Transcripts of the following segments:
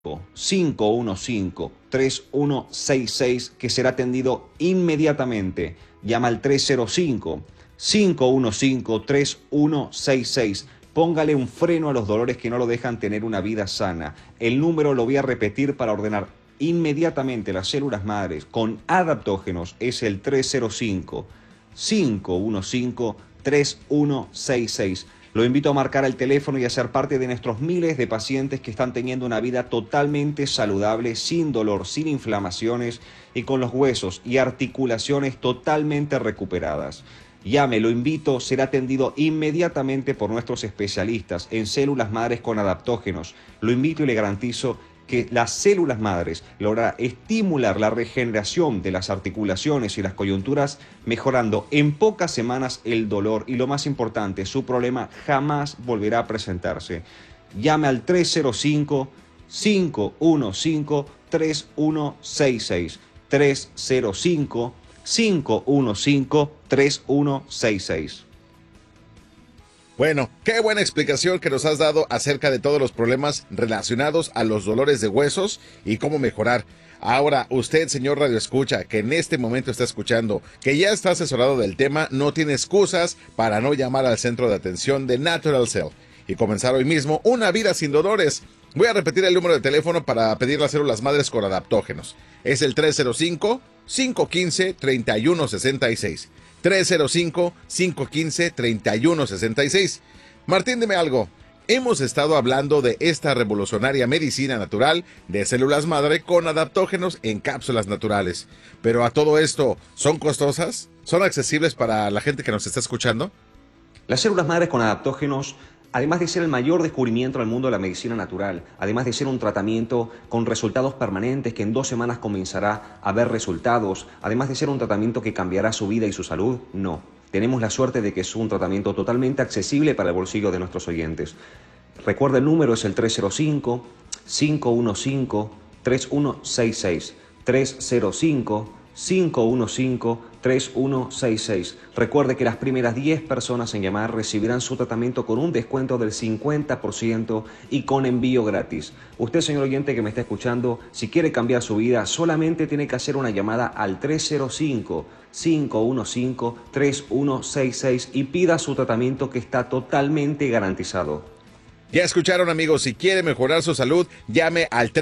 515-3166 que será atendido inmediatamente. Llama al 305-515-3166. Póngale un freno a los dolores que no lo dejan tener una vida sana. El número lo voy a repetir para ordenar inmediatamente las células madres con adaptógenos. Es el 305-515-3166. Lo invito a marcar el teléfono y a ser parte de nuestros miles de pacientes que están teniendo una vida totalmente saludable, sin dolor, sin inflamaciones y con los huesos y articulaciones totalmente recuperadas. Llame, lo invito, será atendido inmediatamente por nuestros especialistas en células madres con adaptógenos. Lo invito y le garantizo que las células madres lograrán estimular la regeneración de las articulaciones y las coyunturas, mejorando en pocas semanas el dolor y, lo más importante, su problema jamás volverá a presentarse. Llame al 305-515-3166. 305-515-3166. Bueno, qué buena explicación que nos has dado acerca de todos los problemas relacionados a los dolores de huesos y cómo mejorar. Ahora, usted, señor Radio Escucha, que en este momento está escuchando, que ya está asesorado del tema, no tiene excusas para no llamar al centro de atención de Natural Cell y comenzar hoy mismo una vida sin dolores. Voy a repetir el número de teléfono para pedir las células madres con adaptógenos. Es el 305-515-3166. 305-515-3166. Martín, dime algo. Hemos estado hablando de esta revolucionaria medicina natural de células madre con adaptógenos en cápsulas naturales. Pero a todo esto, ¿son costosas? ¿Son accesibles para la gente que nos está escuchando? Las células madres con adaptógenos, además de ser el mayor descubrimiento del mundo de la medicina natural, además de ser un tratamiento con resultados permanentes que en 2 semanas comenzará a ver resultados, además de ser un tratamiento que cambiará su vida y su salud, no. Tenemos la suerte de que es un tratamiento totalmente accesible para el bolsillo de nuestros oyentes. Recuerda, el número es el 305-515-3166. 305-515-3166. Recuerde que las primeras 10 personas en llamar recibirán su tratamiento con un descuento del 50% y con envío gratis. Usted, señor oyente que me está escuchando, si quiere cambiar su vida, solamente tiene que hacer una llamada al 305-515-3166 y pida su tratamiento, que está totalmente garantizado. Ya escucharon, amigos, si quiere mejorar su salud, llame al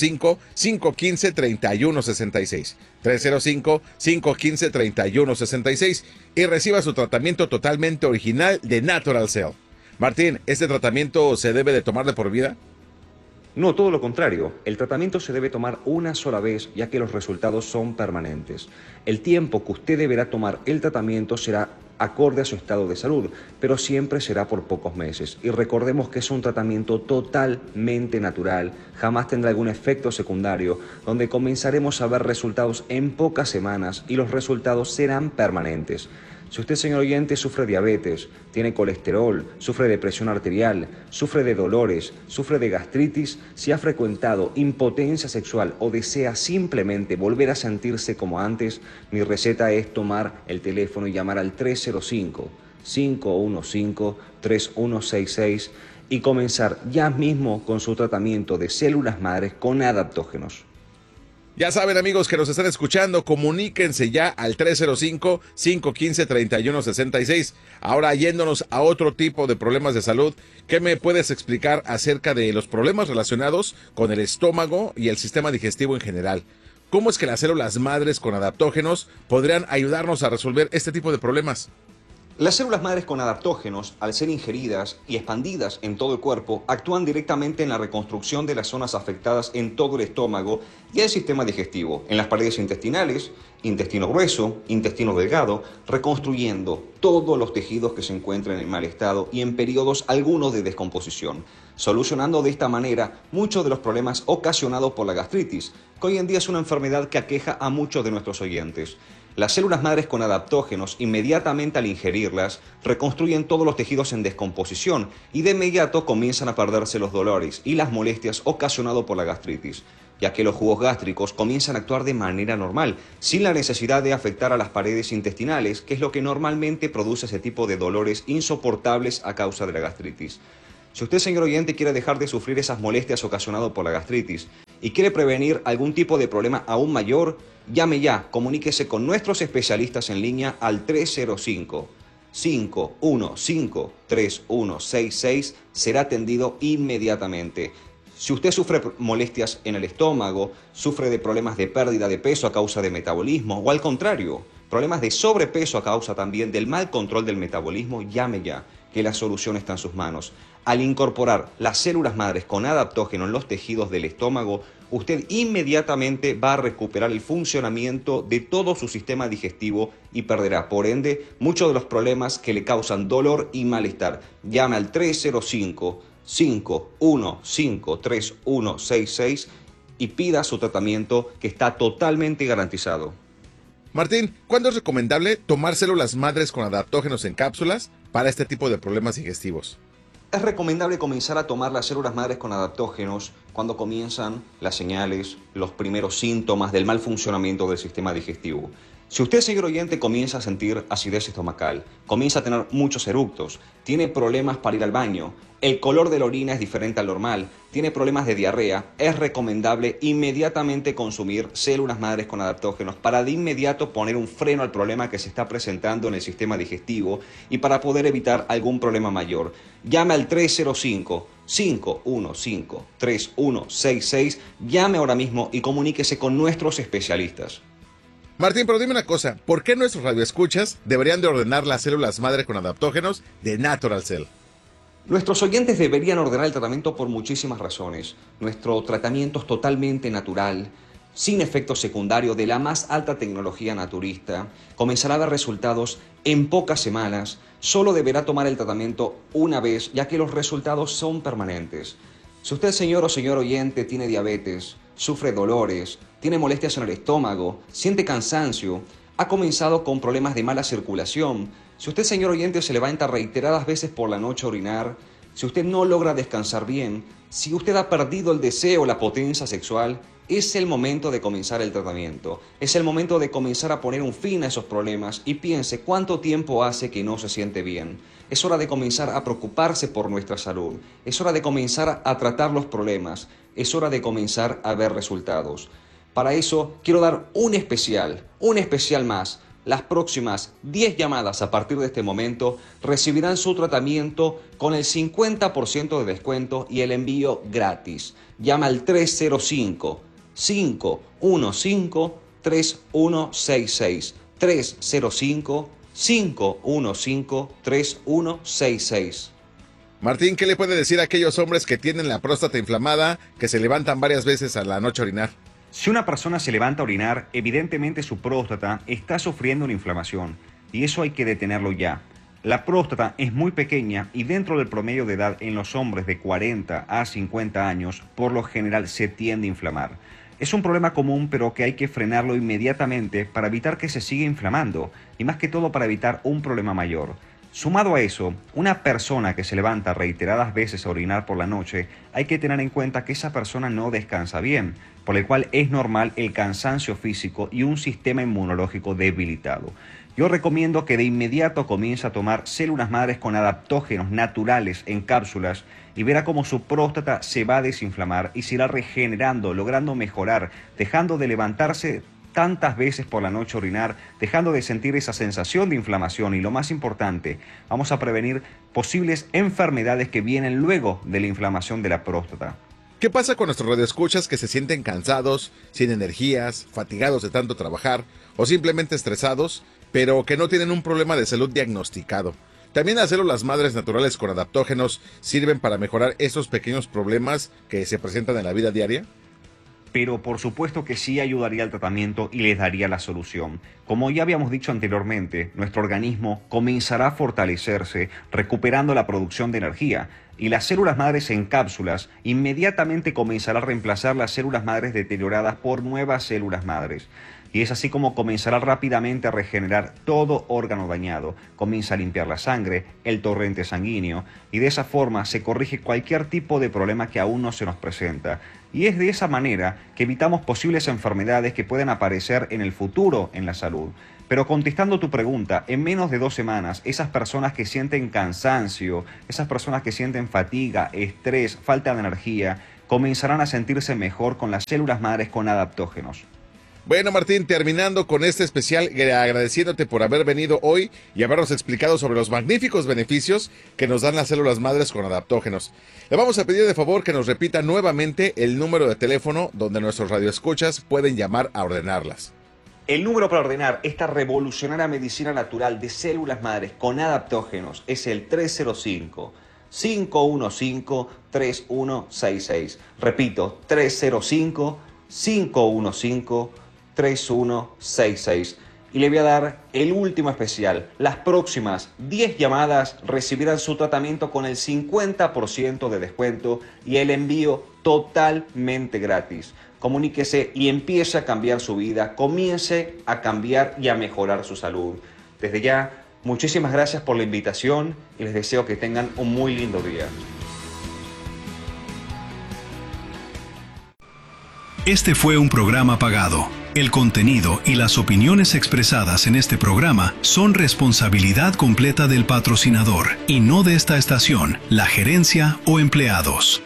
305-515-3166. 305-515-3166 y reciba su tratamiento totalmente original de Natural Cell. Martín, ¿este tratamiento se debe de tomar de por vida? No, todo lo contrario. El tratamiento se debe tomar una sola vez, ya que los resultados son permanentes. El tiempo que usted deberá tomar el tratamiento será acorde a su estado de salud, pero siempre será por pocos meses. Y recordemos que es un tratamiento totalmente natural, jamás tendrá algún efecto secundario, donde comenzaremos a ver resultados en pocas semanas y los resultados serán permanentes. Si usted, señor oyente, sufre de diabetes, tiene colesterol, sufre de presión arterial, sufre de dolores, sufre de gastritis, si ha frecuentado impotencia sexual o desea simplemente volver a sentirse como antes, mi receta es tomar el teléfono y llamar al 305-515-3166 y comenzar ya mismo con su tratamiento de células madres con adaptógenos. Ya saben, amigos que nos están escuchando, comuníquense ya al 305-515-3166. Ahora, yéndonos a otro tipo de problemas de salud, ¿qué me puedes explicar acerca de los problemas relacionados con el estómago y el sistema digestivo en general? ¿Cómo es que las células madres con adaptógenos podrían ayudarnos a resolver este tipo de problemas? Las células madres con adaptógenos, al ser ingeridas y expandidas en todo el cuerpo, actúan directamente en la reconstrucción de las zonas afectadas en todo el estómago y el sistema digestivo, en las paredes intestinales, intestino grueso, intestino delgado, reconstruyendo todos los tejidos que se encuentran en mal estado y en periodos algunos de descomposición, solucionando de esta manera muchos de los problemas ocasionados por la gastritis, que hoy en día es una enfermedad que aqueja a muchos de nuestros oyentes. Las células madres con adaptógenos, inmediatamente al ingerirlas, reconstruyen todos los tejidos en descomposición y de inmediato comienzan a perderse los dolores y las molestias ocasionados por la gastritis, ya que los jugos gástricos comienzan a actuar de manera normal, sin la necesidad de afectar a las paredes intestinales, que es lo que normalmente produce ese tipo de dolores insoportables a causa de la gastritis. Si usted, señor oyente, quiere dejar de sufrir esas molestias ocasionadas por la gastritis y quiere prevenir algún tipo de problema aún mayor, llame ya, comuníquese con nuestros especialistas en línea al 305-515-3166, será atendido inmediatamente. Si usted sufre molestias en el estómago, sufre de problemas de pérdida de peso a causa de metabolismo o al contrario, problemas de sobrepeso a causa también del mal control del metabolismo, llame ya, que la solución está en sus manos. Al incorporar las células madres con adaptógeno en los tejidos del estómago, usted inmediatamente va a recuperar el funcionamiento de todo su sistema digestivo y perderá, por ende, muchos de los problemas que le causan dolor y malestar. Llame al 305-515-3166 y pida su tratamiento que está totalmente garantizado. Martín, ¿cuándo es recomendable tomar células madres con adaptógenos en cápsulas para este tipo de problemas digestivos? Es recomendable comenzar a tomar las células madres con adaptógenos cuando comienzan las señales, los primeros síntomas del mal funcionamiento del sistema digestivo. Si usted, señor oyente, comienza a sentir acidez estomacal, comienza a tener muchos eructos, tiene problemas para ir al baño, el color de la orina es diferente al normal, tiene problemas de diarrea, es recomendable inmediatamente consumir células madres con adaptógenos para de inmediato poner un freno al problema que se está presentando en el sistema digestivo y para poder evitar algún problema mayor. Llame al 305-515-3166, llame ahora mismo y comuníquese con nuestros especialistas. Martín, pero dime una cosa, ¿por qué nuestros radioescuchas deberían de ordenar las células madre con adaptógenos de Natural Cell? Nuestros oyentes deberían ordenar el tratamiento por muchísimas razones. Nuestro tratamiento es totalmente natural, sin efectos secundarios, de la más alta tecnología naturista. Comenzará a dar resultados en pocas semanas. Solo deberá tomar el tratamiento una vez, ya que los resultados son permanentes. Si usted, señor o señor oyente, tiene diabetes, sufre dolores, tiene molestias en el estómago, siente cansancio, ha comenzado con problemas de mala circulación, si usted, señor oyente, se levanta reiteradas veces por la noche a orinar, si usted no logra descansar bien, si usted ha perdido el deseo o la potencia sexual, es el momento de comenzar el tratamiento. Es el momento de comenzar a poner un fin a esos problemas y piense cuánto tiempo hace que no se siente bien. Es hora de comenzar a preocuparse por nuestra salud. Es hora de comenzar a tratar los problemas. Es hora de comenzar a ver resultados. Para eso quiero dar un especial más. Las próximas 10 llamadas a partir de este momento recibirán su tratamiento con el 50% de descuento y el envío gratis. Llama al 305-515-3166. 305-515-3166. Martín, ¿qué le puede decir a aquellos hombres que tienen la próstata inflamada, que se levantan varias veces a la noche a orinar? Si una persona se levanta a orinar, evidentemente su próstata está sufriendo una inflamación y eso hay que detenerlo ya. La próstata es muy pequeña y dentro del promedio de edad en los hombres de 40 a 50 años, por lo general se tiende a inflamar. Es un problema común, pero que hay que frenarlo inmediatamente para evitar que se siga inflamando y más que todo para evitar un problema mayor. Sumado a eso, una persona que se levanta reiteradas veces a orinar por la noche, hay que tener en cuenta que esa persona no descansa bien, por el cual es normal el cansancio físico y un sistema inmunológico debilitado. Yo recomiendo que de inmediato comience a tomar células madres con adaptógenos naturales en cápsulas y verá cómo su próstata se va a desinflamar y se irá regenerando, logrando mejorar, dejando de levantarse tantas veces por la noche a orinar, dejando de sentir esa sensación de inflamación y lo más importante, vamos a prevenir posibles enfermedades que vienen luego de la inflamación de la próstata. ¿Qué pasa con nuestros radioescuchas que se sienten cansados, sin energías, fatigados de tanto trabajar o simplemente estresados, pero que no tienen un problema de salud diagnosticado? También las células madres naturales con adaptógenos sirven para mejorar esos pequeños problemas que se presentan en la vida diaria. Pero por supuesto que sí ayudaría al tratamiento y les daría la solución. Como ya habíamos dicho anteriormente, nuestro organismo comenzará a fortalecerse recuperando la producción de energía y las células madres en cápsulas inmediatamente comenzará a reemplazar las células madres deterioradas por nuevas células madres. Y es así como comenzará rápidamente a regenerar todo órgano dañado, comienza a limpiar la sangre, el torrente sanguíneo, y de esa forma se corrige cualquier tipo de problema que aún no se nos presenta. y es de esa manera que evitamos posibles enfermedades que pueden aparecer en el futuro en la salud. Pero contestando tu pregunta, en menos de 2 semanas, esas personas que sienten cansancio, esas personas que sienten fatiga, estrés, falta de energía, comenzarán a sentirse mejor con las células madres con adaptógenos. Bueno, Martín, terminando con este especial, agradeciéndote por haber venido hoy y habernos explicado sobre los magníficos beneficios que nos dan las células madres con adaptógenos. Le vamos a pedir de favor que nos repita nuevamente el número de teléfono donde nuestros radioescuchas pueden llamar a ordenarlas. El número para ordenar esta revolucionaria medicina natural de células madres con adaptógenos es el 305-515-3166. Repito, 305-515-3166. Y le voy a dar el último especial. Las próximas 10 llamadas recibirán su tratamiento con el 50% de descuento y el envío totalmente gratis. Comuníquese y empiece a cambiar su vida, comience a cambiar y a mejorar su salud. Desde ya, muchísimas gracias por la invitación y les deseo que tengan un muy lindo día. Este fue un programa pagado. El contenido y las opiniones expresadas en este programa son responsabilidad completa del patrocinador y no de esta estación, la gerencia o empleados.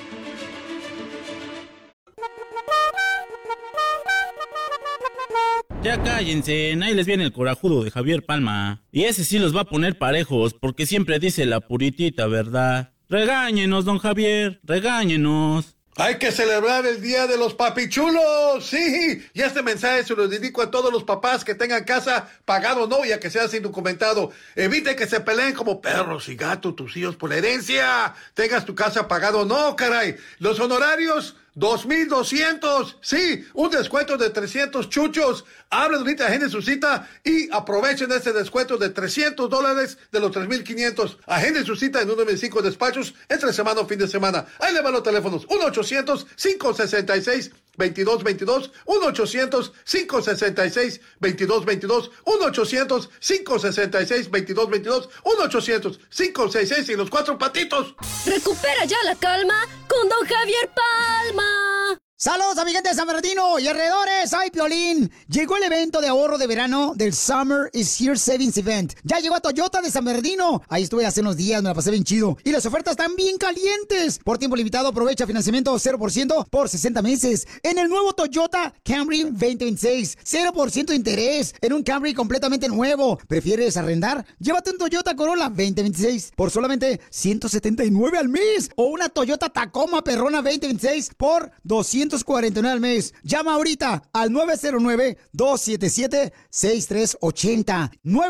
Ya cállense, ahí les viene el corajudo de Javier Palma. Y ese sí los va a poner parejos, porque siempre dice la puritita verdad. Regáñenos, don Javier, regáñenos. Hay que celebrar el Día de los Papichulos, sí. Y este mensaje se lo dedico a todos los papás que tengan casa pagado o no, ya que sea sin documentado. Evite que se peleen como perros y gatos tus hijos por la herencia. Tengas tu casa pagado o no, caray. Los honorarios, 2,200. Sí, un descuento de 300 chuchos. Hablen ahorita, agenden su cita y aprovechen este descuento de $300 de los 3,500. Agenden su cita en uno de mis 5 despachos entre semana o fin de semana. Ahí le van los teléfonos. 1-800-566-2222. 1-800-566-2222. 1-800-566-2222. 1-800-566 y los 4 patitos. Recupera ya la calma con don Javier Palma. Saludos a mi gente de San Bernardino y alrededores, soy Piolín. Llegó el evento de ahorro de verano del Summer is Here Savings Event. Ya llegó a Toyota de San Bernardino. Ahí estuve hace unos días, me la pasé bien chido. Y las ofertas están bien calientes. Por tiempo limitado, aprovecha financiamiento 0% por 60 meses. En el nuevo Toyota Camry 2026, 0% de interés. En un Camry completamente nuevo. ¿Prefieres arrendar? Llévate un Toyota Corolla 2026 por solamente $179 al mes. O una Toyota Tacoma Perrona 2026 por $249 al mes. Llama ahorita al 909-277-6380.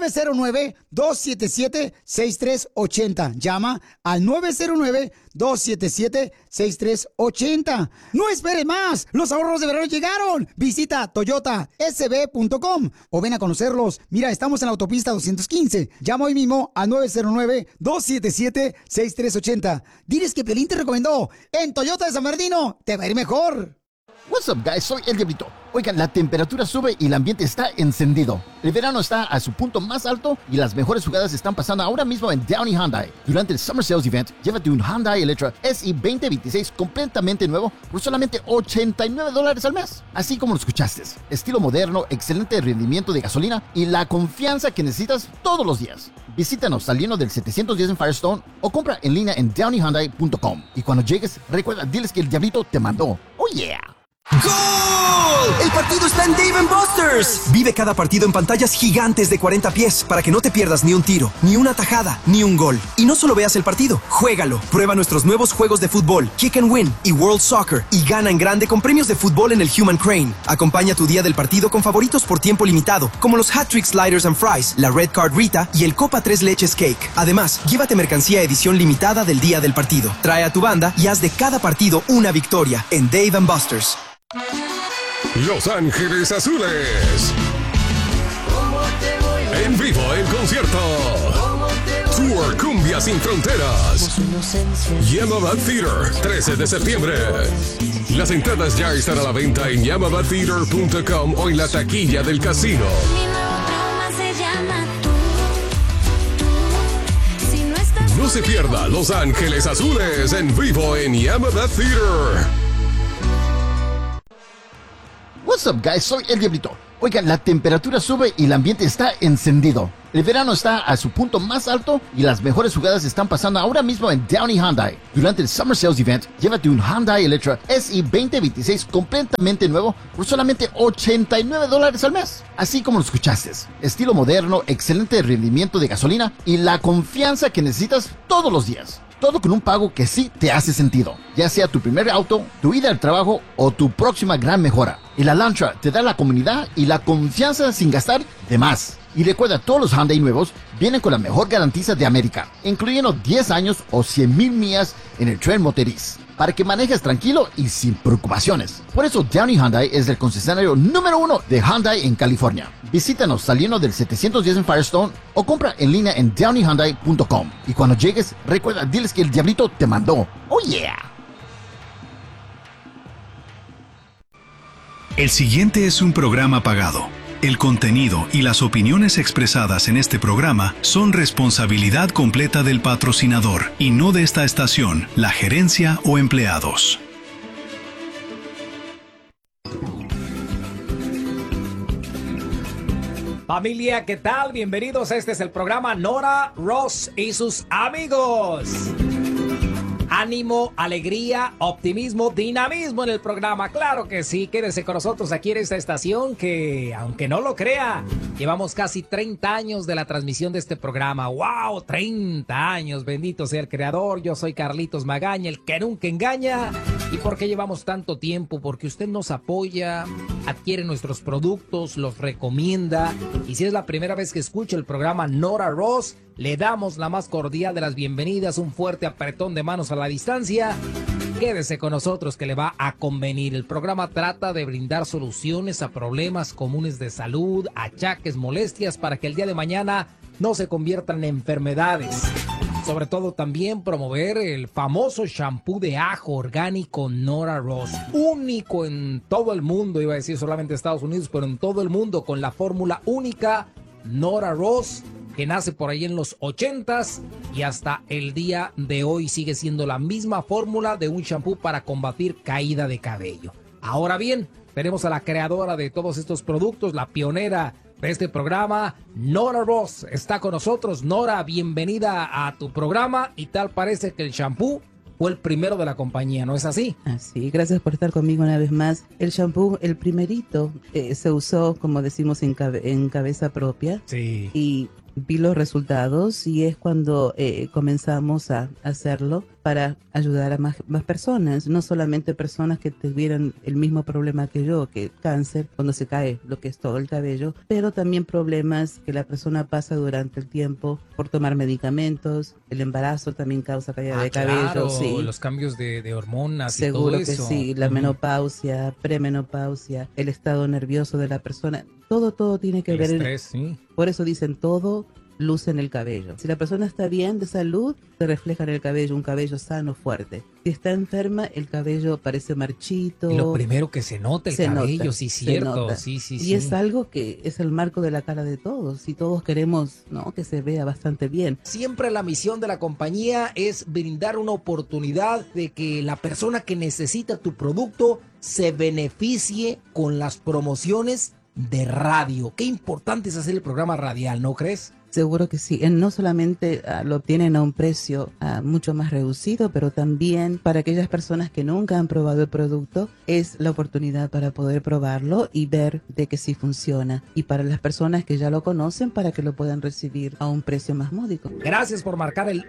909-277-6380. Llama al 909-277-6380. No esperes más. Los ahorros de verano llegaron. Visita toyotasb.com o ven a conocerlos. Mira, estamos en la autopista 215. Llama hoy mismo al 909-277-6380. Diles que Pelín te recomendó. En Toyota de San Bernardino te va a ir mejor. What's up, guys? Soy El Diablito. Oigan, la temperatura sube y el ambiente está encendido. El verano está a su punto más alto y las mejores jugadas están pasando ahora mismo en Downey Hyundai. Durante el Summer Sales Event, llévate un Hyundai Elantra SI 2026 completamente nuevo por solamente $89 al mes. Así como lo escuchaste. Estilo moderno, excelente rendimiento de gasolina y la confianza que necesitas todos los días. Visítanos saliendo del 710 en Firestone o compra en línea en downeyhyundai.com. Y cuando llegues, recuerda, diles que el Diablito te mandó. ¡Oh, yeah! ¡Gol! El partido está en Dave & Buster's. Vive cada partido en pantallas gigantes de 40 pies para que no te pierdas ni un tiro, ni una tajada, ni un gol. Y no solo veas el partido, juégalo. Prueba nuestros nuevos juegos de fútbol, Kick and Win y World Soccer y gana en grande con premios de fútbol en el Human Crane. Acompaña tu día del partido con favoritos por tiempo limitado, como los Hat Trick Sliders and Fries, la Red Card Rita y el Copa 3 Leches Cake. Además, llévate mercancía edición limitada del día del partido. Trae a tu banda y haz de cada partido una victoria en Dave & Buster's. Los Ángeles Azules. En vivo en concierto. Tour Cumbia Sin Fronteras. Yamabad Theater, 13 de septiembre. Las entradas ya están a la venta en yamabadtheater.com o en la taquilla del casino. No se pierda Los Ángeles Azules en vivo en Yamabad Theater. What's up, guys? Soy El Diablito. Oigan, la temperatura sube y el ambiente está encendido. El verano está a su punto más alto y las mejores jugadas están pasando ahora mismo en Downey Hyundai. Durante el Summer Sales Event, llévate un Hyundai Elantra SE 2026 completamente nuevo por solamente $89 al mes. Así como lo escuchaste. Estilo moderno, excelente rendimiento de gasolina y la confianza que necesitas todos los días. Todo con un pago que sí te hace sentido, ya sea tu primer auto, tu ida al trabajo o tu próxima gran mejora. El Elantra te da la comunidad y la confianza sin gastar de más. Y recuerda, todos los Hyundai nuevos vienen con la mejor garantía de América, incluyendo 10 años o 100,000 millas en el tren motriz, para que manejes tranquilo y sin preocupaciones. Por eso Downey Hyundai es el concesionario número 1 de Hyundai en California. Visítanos saliendo del 710 en Firestone o compra en línea en downeyhyundai.com. Y cuando llegues, recuerda, diles que el Diablito te mandó. ¡Oh, yeah! El siguiente es un programa pagado. El contenido y las opiniones expresadas en este programa son responsabilidad completa del patrocinador y no de esta estación, la gerencia o empleados. Familia, ¿qué tal? Bienvenidos. Este es el programa Nora Ross y sus amigos. Ánimo, alegría, optimismo, dinamismo en el programa. Claro que sí, quédese con nosotros aquí en esta estación que, aunque no lo crea, llevamos casi 30 años de la transmisión de este programa. ¡Wow! 30 años, bendito sea el creador. Yo soy Carlitos Magaña, el que nunca engaña. ¿Y por qué llevamos tanto tiempo? Porque usted nos apoya, adquiere nuestros productos, los recomienda. Y si es la primera vez que escucha el programa Nora Ross, le damos la más cordial de las bienvenidas, un fuerte apretón de manos a la distancia. Quédese con nosotros que le va a convenir. El programa trata de brindar soluciones a problemas comunes de salud, achaques, molestias, para que el día de mañana no se conviertan en enfermedades. Sobre todo también promover el famoso shampoo de ajo orgánico Nora Ross. Único en todo el mundo, iba a decir solamente Estados Unidos, pero en todo el mundo, con la fórmula única Nora Ross, que nace por ahí en los 80s y hasta el día de hoy sigue siendo la misma fórmula de un shampoo para combatir caída de cabello. Ahora bien, tenemos a la creadora de todos estos productos, la pionera de este programa, Nora Ross, está con nosotros. Nora, bienvenida a tu programa, y tal parece que el shampoo fue el primero de la compañía, ¿no es así? Así, gracias por estar conmigo una vez más. El shampoo, el primerito, se usó, como decimos, en cabeza propia. Sí. Y vi los resultados y es cuando comenzamos a hacerlo para ayudar a más personas, no solamente personas que tuvieran el mismo problema que yo, que cáncer, cuando se cae lo que es todo el cabello, pero también problemas que la persona pasa durante el tiempo por tomar medicamentos. El embarazo también causa caída de cabello. Claro, sí. Los cambios de hormonas. Seguro y todo eso. que sí, la menopausia, premenopausia, el estado nervioso de la persona, todo tiene que ver. El estrés, sí. Por eso dicen todo luce en el cabello. Si la persona está bien de salud, se refleja en el cabello, un cabello sano, fuerte. Si está enferma, el cabello parece marchito. Y lo primero que se nota, el cabello, sí, cierto. Sí. Y es algo que es el marco de la cara de todos. Y todos queremos, ¿no?, que se vea bastante bien. Siempre la misión de la compañía es brindar una oportunidad de que la persona que necesita tu producto se beneficie con las promociones de radio. Qué importante es hacer el programa radial, ¿no crees? Seguro que sí. No solamente lo obtienen a un precio mucho más reducido, pero también para aquellas personas que nunca han probado el producto, es la oportunidad para poder probarlo y ver de que sí funciona. Y para las personas que ya lo conocen, para que lo puedan recibir a un precio más módico. Gracias por marcar el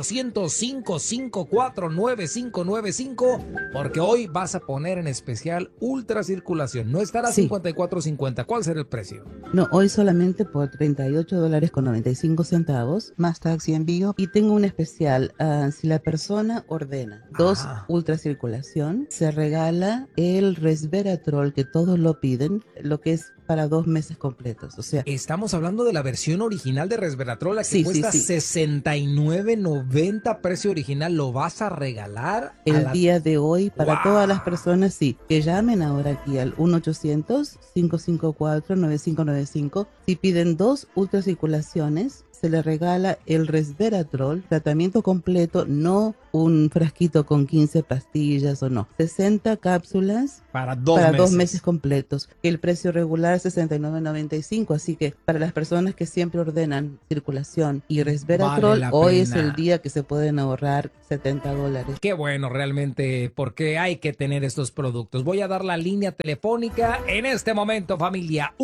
1-800-554-9595, porque hoy vas a poner en especial ultracirculación. No estará a $54.50. ¿Cuál será el precio? No, hoy solamente por $38.95 más tax y envío. Y tengo un especial, si la persona ordena 2 ultracirculación, se regala el resveratrol, que todos lo piden, lo que es para 2 meses completos. O sea, estamos hablando de la versión original de resveratrol, la que cuesta $69.90, precio original. ¿Lo vas a regalar el día de hoy para todas las personas? Sí, que llamen ahora aquí al 1-800-554-9595. Si piden 2 ultracirculaciones, se le regala el resveratrol, tratamiento completo, no un frasquito con 15 pastillas o no. 60 cápsulas para 2 meses completos. El precio regular es $69.95, así que para las personas que siempre ordenan circulación y resveratrol, Vale hoy pena. es el día que se pueden ahorrar $70. Qué bueno realmente, porque hay que tener estos productos. Voy a dar la línea telefónica en este momento, familia.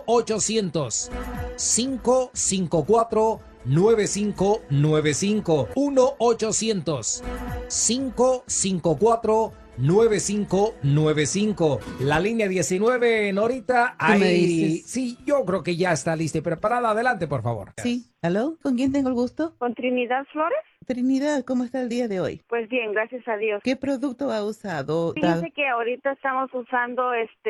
1-800-554-9595. 1-800-554-9595. La línea 19, Norita. Tú me Ahí, dices. sí, yo creo que ya está lista y preparada. Adelante, por favor. Sí, ¿aló? ¿Con quién tengo el gusto? ¿Con Trinidad Flores? Trinidad, ¿cómo está el día de hoy? Pues bien, gracias a Dios. ¿Qué producto ha usado? Fíjese que ahorita estamos usando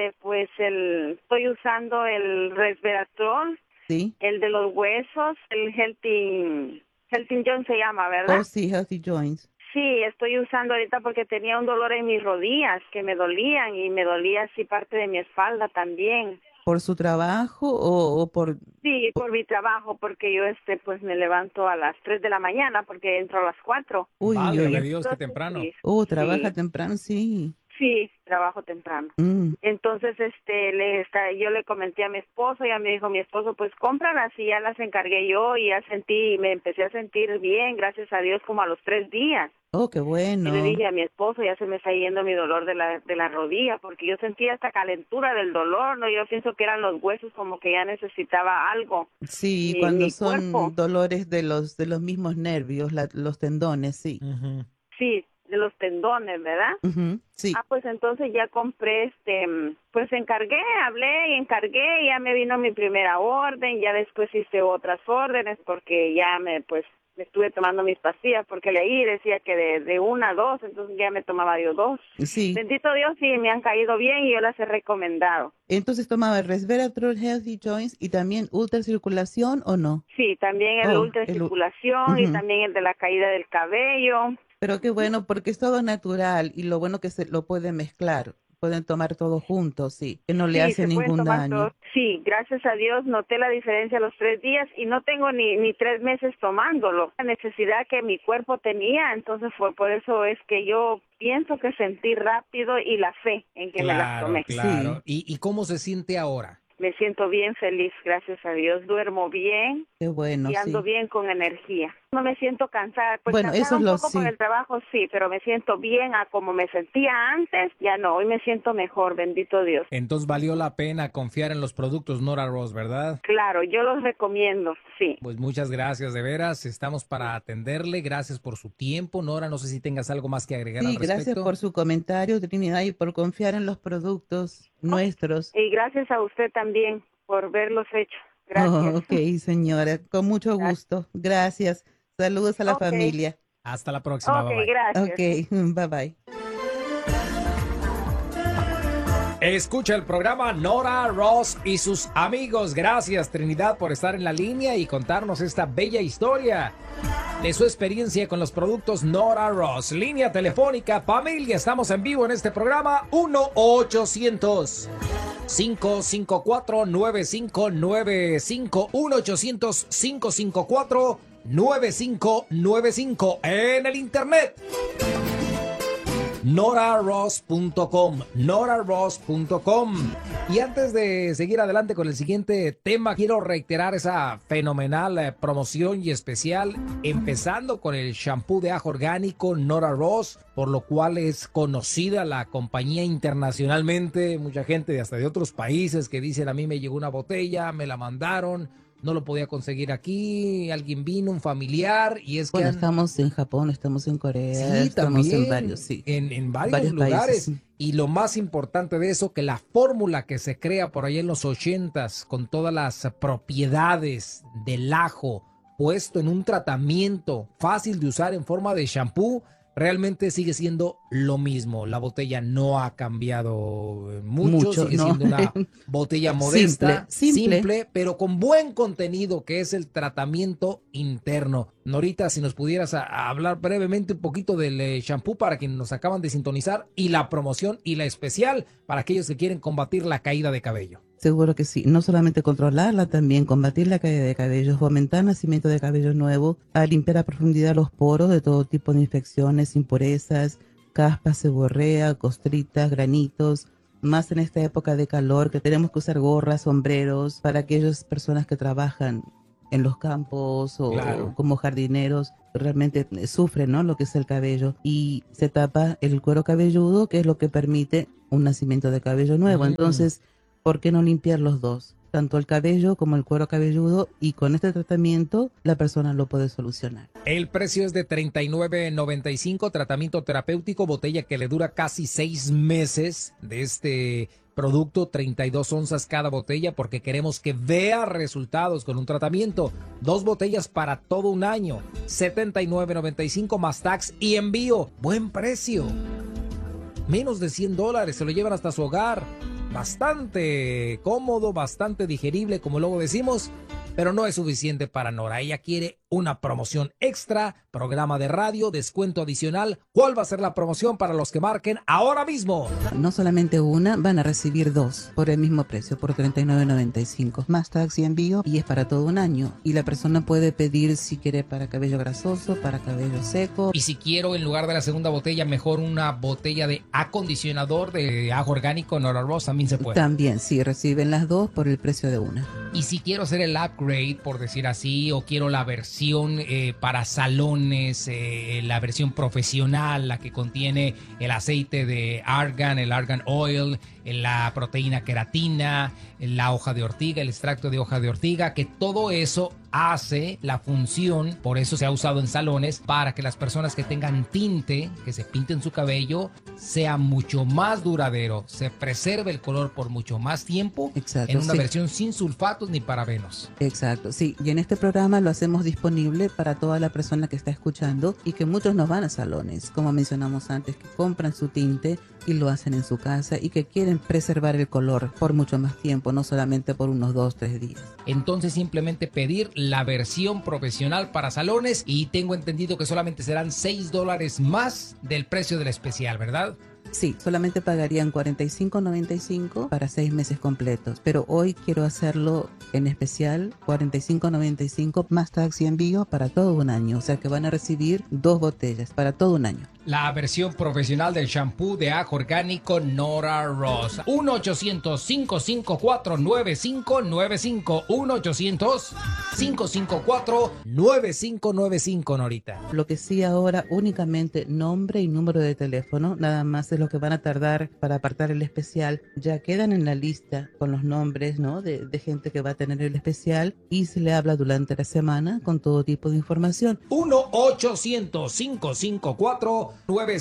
estoy usando el resveratrol, Sí. el de los huesos, el Healthy John se llama, ¿verdad? Oh, sí, Healthy Joints. Sí, estoy usando ahorita porque tenía un dolor en mis rodillas que me dolían y me dolía así parte de mi espalda también. ¿Por su trabajo o por...? Sí, por mi trabajo, porque yo pues me levanto a las 3 de la mañana porque entro a las 4. Uy, Válgame uy, uy. Dios, qué temprano. Trabaja Sí. temprano, sí. Sí, trabajo temprano. Entonces, yo le comenté a mi esposo, ya me dijo mi esposo, pues cómpralas y ya las encargué yo y ya me empecé a sentir bien, gracias a Dios, como a los 3 días. Oh, qué bueno. Y le dije a mi esposo, ya se me está yendo mi dolor de la rodilla, porque yo sentía esta calentura del dolor, ¿no? Yo pienso que eran los huesos, como que ya necesitaba algo. Sí, cuando mi son cuerpo. dolores de los mismos nervios, los tendones, sí. Sí, de los tendones, ¿verdad? Ujú, sí. Ah, pues entonces ya compré, pues hablé y encargué, y ya me vino mi primera orden, ya después hice otras órdenes porque ya me estuve tomando mis pastillas porque leí decía que de 1 a 2, entonces ya me tomaba yo 2. Sí. Bendito Dios, sí, me han caído bien y yo las he recomendado. Entonces tomaba el resveratrol, Healthy Joints y también ultracirculación, ¿o no? Sí, también el ultracirculación y también el de la caída del cabello. Pero qué bueno, porque es todo natural y lo bueno que se lo pueden mezclar. Pueden tomar todo juntos, sí, que no le hace se pueden ningún tomar daño. todos. Sí, gracias a Dios noté la diferencia a los 3 días y no tengo ni 3 meses tomándolo. La necesidad que mi cuerpo tenía, entonces fue por eso es que yo pienso que sentí rápido y la fe en que me las tomé. Claro. ¿Y cómo se siente ahora? Me siento bien feliz, gracias a Dios. Duermo bien Qué bueno, y ando sí. bien con energía. No me siento cansada. Pues Bueno, cansada eso es un lo poco sí. por el trabajo, sí, pero me siento bien a como me sentía antes. Ya no, hoy me siento mejor, bendito Dios. Entonces valió la pena confiar en los productos Nora Ross, ¿verdad? Claro, yo los recomiendo, sí. Pues muchas gracias, de veras. Estamos para atenderle. Gracias por su tiempo. Nora, no sé si tengas algo más que agregar al Sí, respecto. gracias por su comentario, Trinidad, y por confiar en los productos nuestros. Y gracias a usted también por verlos hechos. Gracias. Oh, ok, señora, con mucho gusto. Gracias. Saludos a la Ok. familia. Hasta la próxima. Ok, bye bye. gracias. Ok, bye bye. Escucha el programa Nora Ross y sus amigos. Gracias, Trinidad, por estar en la línea y contarnos esta bella historia de su experiencia con los productos Nora Ross. Línea telefónica, familia, estamos en vivo en este programa. 1-800-554-9595. 1-800-554-9595. En el internet. NoraRoss.com, NoraRoss.com. Y antes de seguir adelante con el siguiente tema, quiero reiterar esa fenomenal promoción y especial, empezando con el shampoo de ajo orgánico Nora Ross, por lo cual es conocida la compañía internacionalmente. Mucha gente hasta de otros países que dicen: a mí me llegó una botella, me la mandaron, no lo podía conseguir aquí, alguien vino, un familiar, y es que Bueno, estamos en Japón, estamos en Corea, sí, estamos también, en varios, sí. en varios lugares. países. Y lo más importante de eso, que la fórmula que se crea por ahí en los 80s, con todas las propiedades del ajo, puesto en un tratamiento fácil de usar en forma de shampoo, realmente sigue siendo lo mismo. La botella no ha cambiado mucho, sigue no. siendo una botella modesta, Simple. pero con buen contenido, que es el tratamiento interno. Norita, si nos pudieras hablar brevemente un poquito del shampoo para quienes nos acaban de sintonizar, y la promoción y la especial para aquellos que quieren combatir la caída de cabello. Seguro que sí. No solamente controlarla, también combatir la caída de cabello, fomentar nacimiento de cabello nuevo, a limpiar a profundidad los poros de todo tipo de infecciones, impurezas, caspas, seborrea, costritas, granitos. Más en esta época de calor que tenemos que usar gorras, sombreros para aquellas personas que trabajan en los campos o como jardineros, realmente sufren, ¿no?, lo que es el cabello, y se tapa el cuero cabelludo, que es lo que permite un nacimiento de cabello nuevo. Entonces, ¿por qué no limpiar los dos? Tanto el cabello como el cuero cabelludo, y con este tratamiento la persona lo puede solucionar. El precio es de $39.95, tratamiento terapéutico, botella que le dura casi 6 meses de este producto, 32 onzas cada botella, porque queremos que vea resultados con un tratamiento. 2 botellas para todo un año, $79.95 más tax y envío. Buen precio. Menos de $100, se lo llevan hasta su hogar. Bastante cómodo, bastante digerible, como luego decimos, pero no es suficiente para Nora. Ella quiere una promoción extra, programa de radio, descuento adicional. ¿Cuál va a ser la promoción para los que marquen ahora mismo? No solamente una, van a recibir 2 por el mismo precio, por $39.95, más tax y envío, y es para todo un año. Y la persona puede pedir si quiere para cabello grasoso, para cabello seco. Y si quiero, en lugar de la segunda botella, mejor una botella de acondicionador de ajo orgánico Nora Ross, también se puede. También, sí, reciben las 2 por el precio de una. Y si quiero hacer el upgrade, por decir así, o quiero la versión para salones, la versión profesional, la que contiene el aceite de argan, el argan oil, la proteína queratina, la hoja de ortiga, el extracto de hoja de ortiga, que todo eso hace la función, por eso se ha usado en salones, para que las personas que tengan tinte, que se pinten su cabello, sea mucho más duradero, se preserve el color por mucho más tiempo. Exacto, en una sí. versión sin sulfatos ni parabenos. Exacto, sí, y en este programa lo hacemos disponible para toda la persona que está escuchando, y que muchos no van a salones, como mencionamos antes, que compran su tinte y lo hacen en su casa, y que quieren preservar el color por mucho más tiempo, no solamente por unos 2-3 días. Entonces simplemente pedir la versión profesional para salones, y tengo entendido que solamente serán $6 más del precio del especial, ¿verdad? Sí, solamente pagarían $45.95 para 6 meses completos, pero hoy quiero hacerlo en especial, $45.95 más tax y envío para todo un año, o sea que van a recibir 2 botellas para todo un año. La versión profesional del shampoo de ajo orgánico Nora Ross. 1-800-554-9595. 1-800-554-9595, Norita. Lo que sí ahora, únicamente nombre y número de teléfono, nada más es lo que van a tardar para apartar el especial. Ya quedan en la lista con los nombres, ¿no?, de gente que va a tener el especial, y se le habla durante la semana con todo tipo de información. 1-800-554-9595.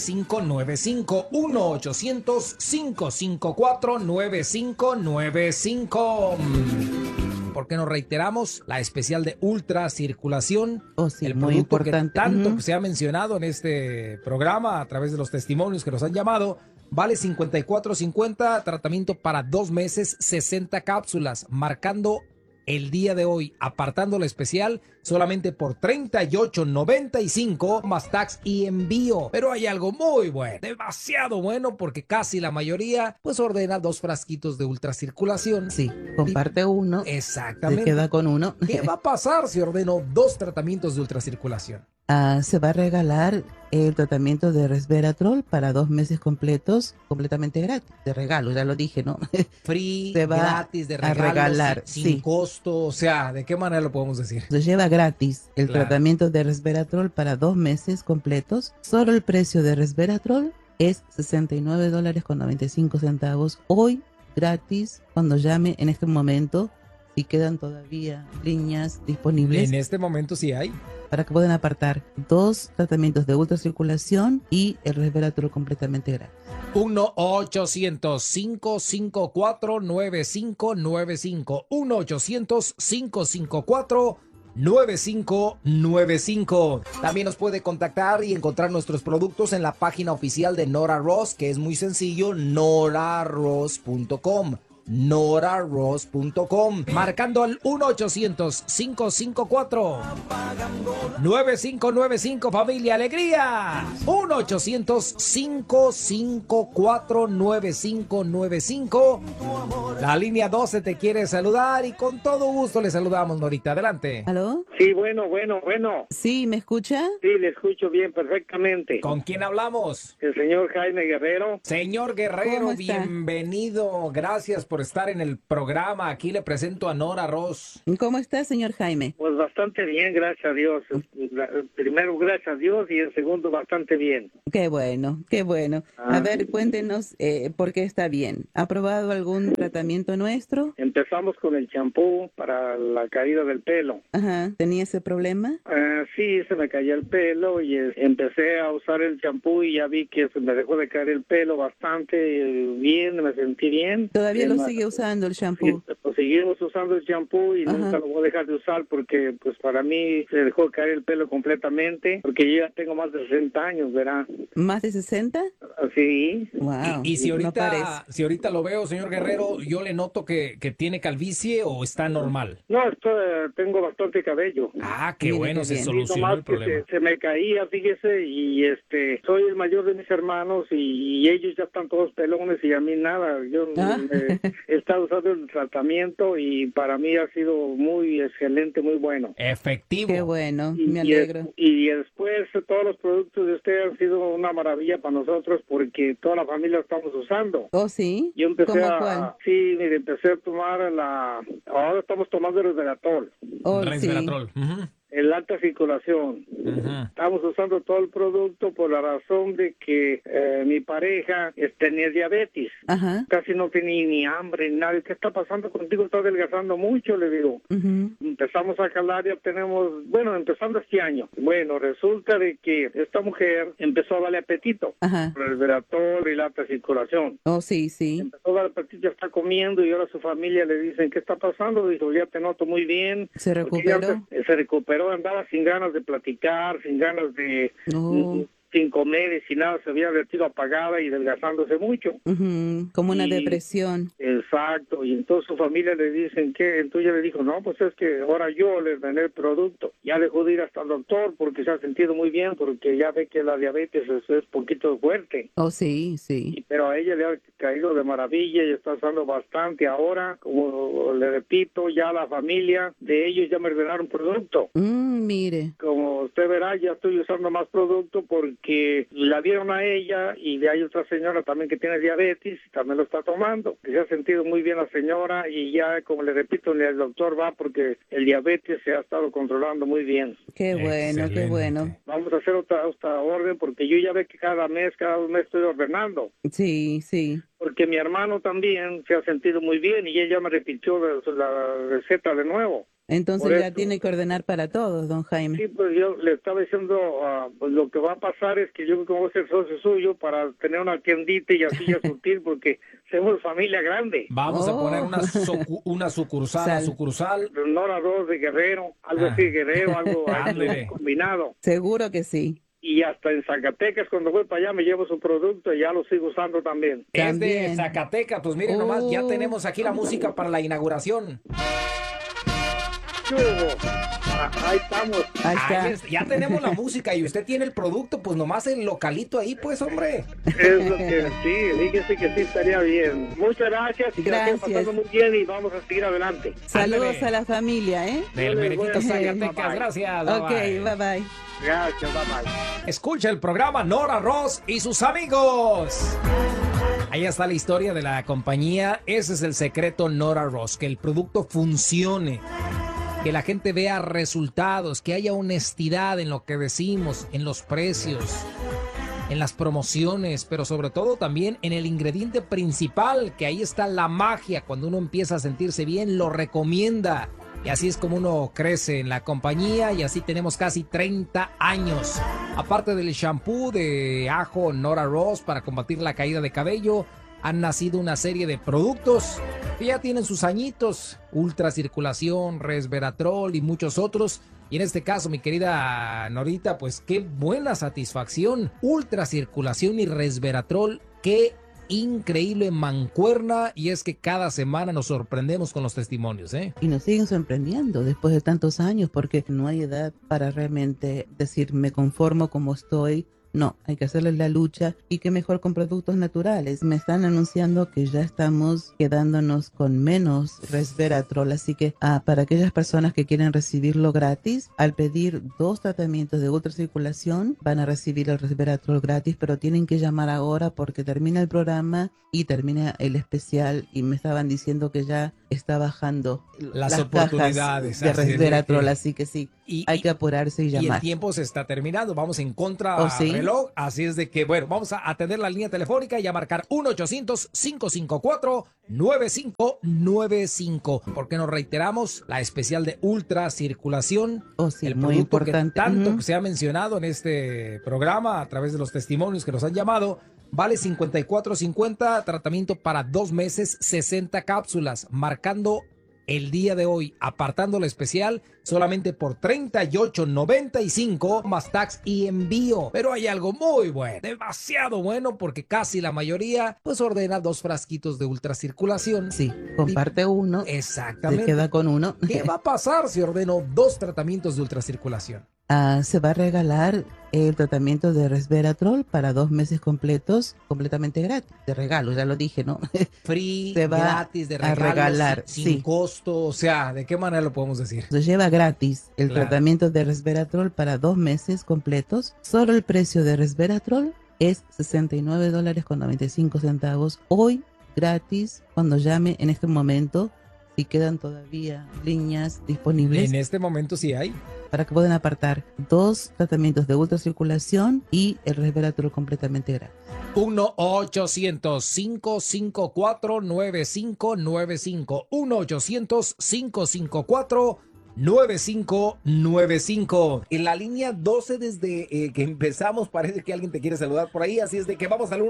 1-800-554-9595. ¿Por qué no reiteramos la especial de ultracirculación? Oh, sí, el muy producto importante. que tanto se ha mencionado en este programa a través de los testimonios que nos han llamado. Vale $54.50, tratamiento para 2 meses, 60 cápsulas, marcando el día de hoy, apartando la especial solamente por $38.95 más tax y envío. Pero hay algo muy bueno, demasiado bueno, porque casi la mayoría pues ordena 2 frasquitos de ultracirculación. Sí, comparte uno. Exactamente. Se queda con uno. ¿Qué va a pasar si ordeno 2 tratamientos de ultracirculación? Se va a regalar el tratamiento de resveratrol para 2 meses completos, completamente gratis, de regalo, ya lo dije, ¿no? Free, se va gratis, de regalo, a regalar, sin sí. costo, o sea, ¿de qué manera lo podemos decir? Se lleva gratis el Claro. tratamiento de resveratrol para 2 meses completos. Solo el precio de resveratrol es $69.95. Hoy, gratis, cuando llame en este momento, si quedan todavía líneas disponibles. En este momento sí hay. Para que puedan apartar 2 tratamientos de ultracirculación y el resveratrol completamente gratis. 1-800-554-9595. 1-800-554-9595. También nos puede contactar y encontrar nuestros productos en la página oficial de Nora Ross, que es muy sencillo, noraross.com. noraross.com, marcando al 1-800-554-9595, familia Alegría. 1-800-554-9595. La línea 12 te quiere saludar y con todo gusto le saludamos, Norita. Adelante. ¿Aló? Sí, bueno. Sí, ¿me escucha? Sí, le escucho bien, perfectamente. ¿Con quién hablamos? El señor Jaime Guerrero. Señor Guerrero, ¿Cómo está? bienvenido. Gracias por estar en el programa. Aquí le presento a Nora Ross. ¿Cómo está, señor Jaime? Pues bastante bien, gracias a Dios. Primero, gracias a Dios, y el segundo, bastante bien. Qué bueno, qué bueno. A ver, cuéntenos por qué está bien. ¿Ha probado algún tratamiento nuestro? Empezamos con el champú para la caída del pelo. Ajá. ¿Tenía ese problema? Sí, se me caía el pelo y empecé a usar el champú y ya vi que se me dejó de caer el pelo bastante bien, me sentí bien. ¿Todavía lo sigue usando el shampoo? Sí, pues seguimos usando el champú y Ajá. nunca lo voy a dejar de usar porque pues para mí se dejó caer el pelo completamente porque yo ya tengo más de 60 años, ¿verdad? ¿Más de 60? Sí. Wow. Y si no parece. ahorita lo veo, señor Guerrero, yo le noto que tiene calvicie o está normal. No, tengo bastante cabello. Ah, qué bueno, se Sí, solucionó nomás el problema. que se me caía, fíjese, y soy el mayor de mis hermanos y ellos ya están todos pelones y a mí nada. Yo he estado usando el tratamiento y para mí ha sido muy excelente, muy bueno. Efectivo. Qué bueno, me alegro. Y después todos los productos de usted han sido una maravilla para nosotros porque toda la familia lo estamos usando. ¿Oh, sí? Yo empecé ¿Cómo cuál? Sí, mire, empecé a tomar ahora estamos tomando el resveratrol. Oh, Resveratrol. Ujú. En la alta circulación. Estamos usando todo el producto por la razón de que mi pareja tenía diabetes. Ajá. Casi no tenía ni hambre ni nada. ¿Qué está pasando contigo? Estás adelgazando mucho, le digo. Empezamos a calar y obtenemos, empezando este año. Bueno, resulta de que esta mujer empezó a darle apetito. Ajá. Por el resveratrol y la alta circulación. Oh, sí, sí. Empezó a dar apetito, ya está comiendo y ahora su familia le dicen, ¿qué está pasando? Dijo, ya te noto muy bien. ¿Se Porque ya recuperó? se recuperó, andaba sin ganas de platicar, sin ganas de... No. sin comer y sin nada, se había vertido apagada y delgazándose mucho. Ujú, como una Y- depresión. Exacto, y entonces su familia le dicen que, entonces ella le dijo, no, pues es que ahora yo les gané el producto. Ya dejó de ir hasta el doctor porque se ha sentido muy bien, porque ya ve que la diabetes es poquito fuerte. Oh, sí, sí. Pero a ella le ha caído de maravilla y está usando bastante ahora. Como le repito, ya la familia de ellos ya me ordenaron producto. Mire. Como usted verá, ya estoy usando más producto porque la dieron a ella y de ahí otra señora también que tiene diabetes y también lo está tomando. Se ha sentido muy bien la señora y ya, como le repito, el doctor va porque el diabetes se ha estado controlando muy bien. Qué bueno, qué bueno. Vamos a hacer otra orden porque yo ya ve que cada mes estoy ordenando. Sí, sí. Porque mi hermano también se ha sentido muy bien y ella me repitió la receta de nuevo. Entonces Por ya eso. tiene que ordenar para todos, don Jaime. Sí, pues yo le estaba diciendo, pues lo que va a pasar es que yo como voy a ser socio suyo para tener una tiendita y así ya surtir porque somos familia grande. Vamos a poner una sucursal. Nora Ross de Guerrero, algo así, Guerrero, algo Ándele. combinado. Seguro que sí. Y hasta en Zacatecas, cuando voy para allá, me llevo su producto y ya lo sigo usando también. Es de Zacatecas, pues miren nomás, ya tenemos aquí la música para la inauguración. Ahí estamos. Ya tenemos la música y usted tiene el producto, pues nomás el localito ahí, pues, hombre. Es lo que sí, fíjese que sí estaría bien. Muchas gracias y que la estén pasando muy bien y vamos a seguir adelante. Saludos a la familia, ¿eh? Del Merejito Zacatecas, gracias. Ok, bye. bye bye. Gracias, bye bye. Escucha el programa Nora Ross y sus amigos. Ahí está la historia de la compañía. Ese es el secreto Nora Ross, que el producto funcione, que la gente vea resultados, que haya honestidad en lo que decimos, en los precios, en las promociones, pero sobre todo también en el ingrediente principal, que ahí está la magia. Cuando uno empieza a sentirse bien, lo recomienda. Y así es como uno crece en la compañía y así tenemos casi 30 años. Aparte del shampoo de ajo Nora Ross para combatir la caída de cabello, han nacido una serie de productos que ya tienen sus añitos. Ultracirculación, resveratrol y muchos otros. Y en este caso, mi querida Norita, pues qué buena satisfacción. Ultracirculación y resveratrol, qué increíble mancuerna y es que cada semana nos sorprendemos con los testimonios, ¿eh? Y nos siguen sorprendiendo después de tantos años porque no hay edad para realmente decir me conformo como estoy. No, hay que hacerle la lucha y qué mejor con productos naturales. Me están anunciando que ya estamos quedándonos con menos resveratrol, así que para aquellas personas que quieren recibirlo gratis, al pedir 2 tratamientos de ultracirculación van a recibir el resveratrol gratis, pero tienen que llamar ahora porque termina el programa y termina el especial y me estaban diciendo que ya está bajando las oportunidades de resveratrol, así que sí, hay que apurarse y llamar. Y el tiempo se está terminando, vamos en contra ¿Sí? reloj, así es de que, bueno, vamos a atender la línea telefónica y a marcar 1-800-554-9595, porque nos reiteramos la especial de ultracirculación, el muy producto importante. que tanto se ha mencionado en este programa a través de los testimonios que nos han llamado. Vale $54.50, tratamiento para 2 meses, 60 cápsulas, marcando el día de hoy, apartando la especial solamente por $38.95 más tax y envío. Pero hay algo muy bueno, demasiado bueno, porque casi la mayoría pues ordena 2 frasquitos de ultracirculación. Sí, comparte uno. Exactamente. Se queda con uno. ¿Qué va a pasar si ordeno 2 tratamientos de ultracirculación? Se va a regalar el tratamiento de resveratrol para 2 meses completos, completamente gratis, de regalo, ya lo dije, ¿no? Free, se va gratis, de regalo, a regalar, sin costo, o sea, ¿de qué manera lo podemos decir? Se lleva gratis el Claro. tratamiento de resveratrol para 2 meses completos. Solo el precio de resveratrol es $69.95 hoy, gratis, cuando llame en este momento. Si quedan todavía líneas disponibles. En este momento sí hay. Para que puedan apartar 2 tratamientos de ultracirculación y el resveratrol completamente gratis. 1-800-554-9595. 1-800-554-9595. En la línea 12 desde que empezamos parece que alguien te quiere saludar por ahí, así es de que vamos al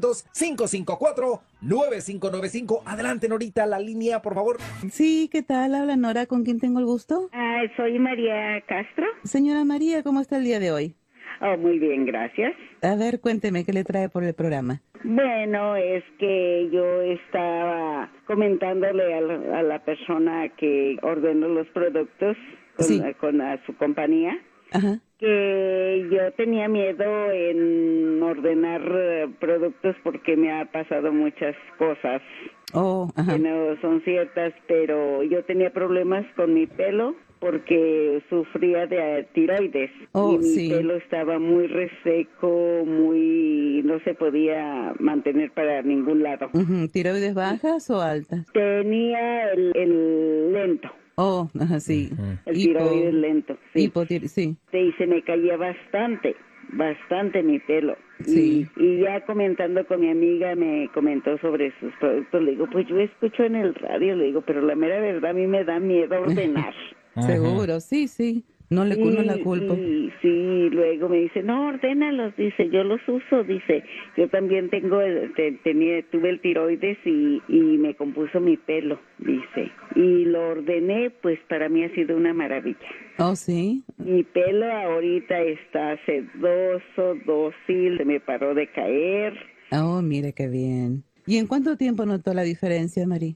1-800-554-9595. Adelante, Norita, la línea, por favor. Sí, ¿qué tal? Habla Nora, ¿con quién tengo el gusto? Soy María Castro. Señora María, ¿cómo está el día de hoy? Oh, muy bien, gracias. A ver, cuénteme, ¿qué le trae por el programa? Bueno, es que yo estaba comentándole a la persona que ordenó los productos con su compañía. Ajá. Que yo tenía miedo en ordenar productos porque me ha pasado muchas cosas que no son ciertas, pero yo tenía problemas con mi pelo porque sufría de tiroides y mi pelo estaba muy reseco, no se podía mantener para ningún lado. ¿Tiroides bajas o altas? Tenía el lento. Sí. El tiroides lento, sí. Sí. Y se me caía bastante mi pelo. Sí. Y ya comentando con mi amiga, me comentó sobre sus productos. Le digo, pues yo escucho en el radio, le digo, pero la mera verdad a mí me da miedo ordenar. Seguro, sí. No le la culpa. Sí, luego me dice, no, ordénalos, dice, yo los uso, dice, yo también tuve el tiroides y me compuso mi pelo, dice, y lo ordené, pues para mí ha sido una maravilla. Oh, sí. Mi pelo ahorita está sedoso, dócil, se me paró de caer. Oh, mire qué bien. ¿Y en cuánto tiempo notó la diferencia, Mari?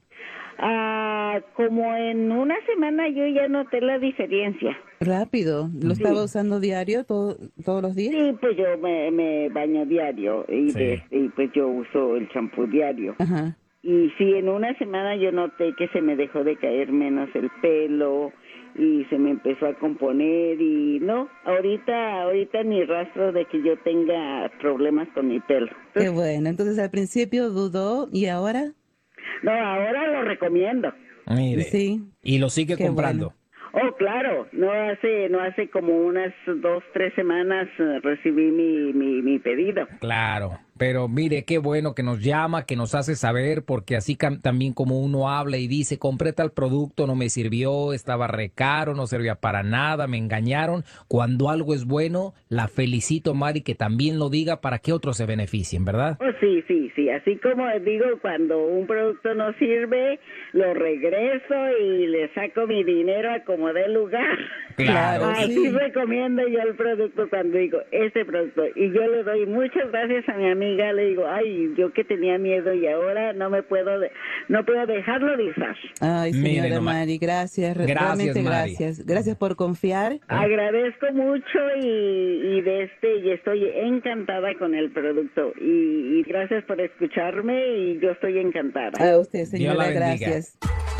Como en una semana yo ya noté la diferencia. Rápido. ¿Lo estaba usando diario, todos los días? Sí, pues yo me baño diario y pues yo uso el champú diario. Ajá. Y sí, en una semana yo noté que se me dejó de caer menos el pelo y se me empezó a componer y no, ahorita ni rastro de que yo tenga problemas con mi pelo. Qué bueno. Entonces al principio dudó y ahora... No, ahora lo recomiendo. Mire. Sí. Y lo sigue comprando. Bueno. Oh, claro. No hace como unas 2-3 semanas recibí mi pedido. Claro. Pero mire, qué bueno que nos llama, que nos hace saber, porque así también como uno habla y dice, compré tal producto, no me sirvió, estaba re caro, no servía para nada, me engañaron. Cuando algo es bueno, la felicito, Mari, que también lo diga para que otros se beneficien, ¿verdad? Oh, sí. Así como digo, cuando un producto no sirve, lo regreso y le saco mi dinero a como dé lugar. Claro. Así recomiendo yo el producto cuando digo, este producto. Y yo le doy muchas gracias a mi amiga amiga, le digo, ay, yo que tenía miedo y ahora no puedo dejarlo de usar. Ay, señora Mari, gracias, realmente Mari. gracias. Gracias por confiar. Agradezco mucho y estoy encantada con el producto y gracias por escucharme y yo estoy encantada. A usted, Dios la señora, bendiga. gracias.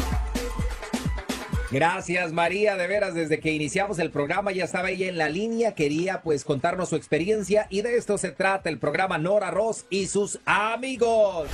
Gracias, María, de veras, desde que iniciamos el programa ya estaba ella en la línea, quería pues contarnos su experiencia y de esto se trata el programa Nora Ross y sus amigos.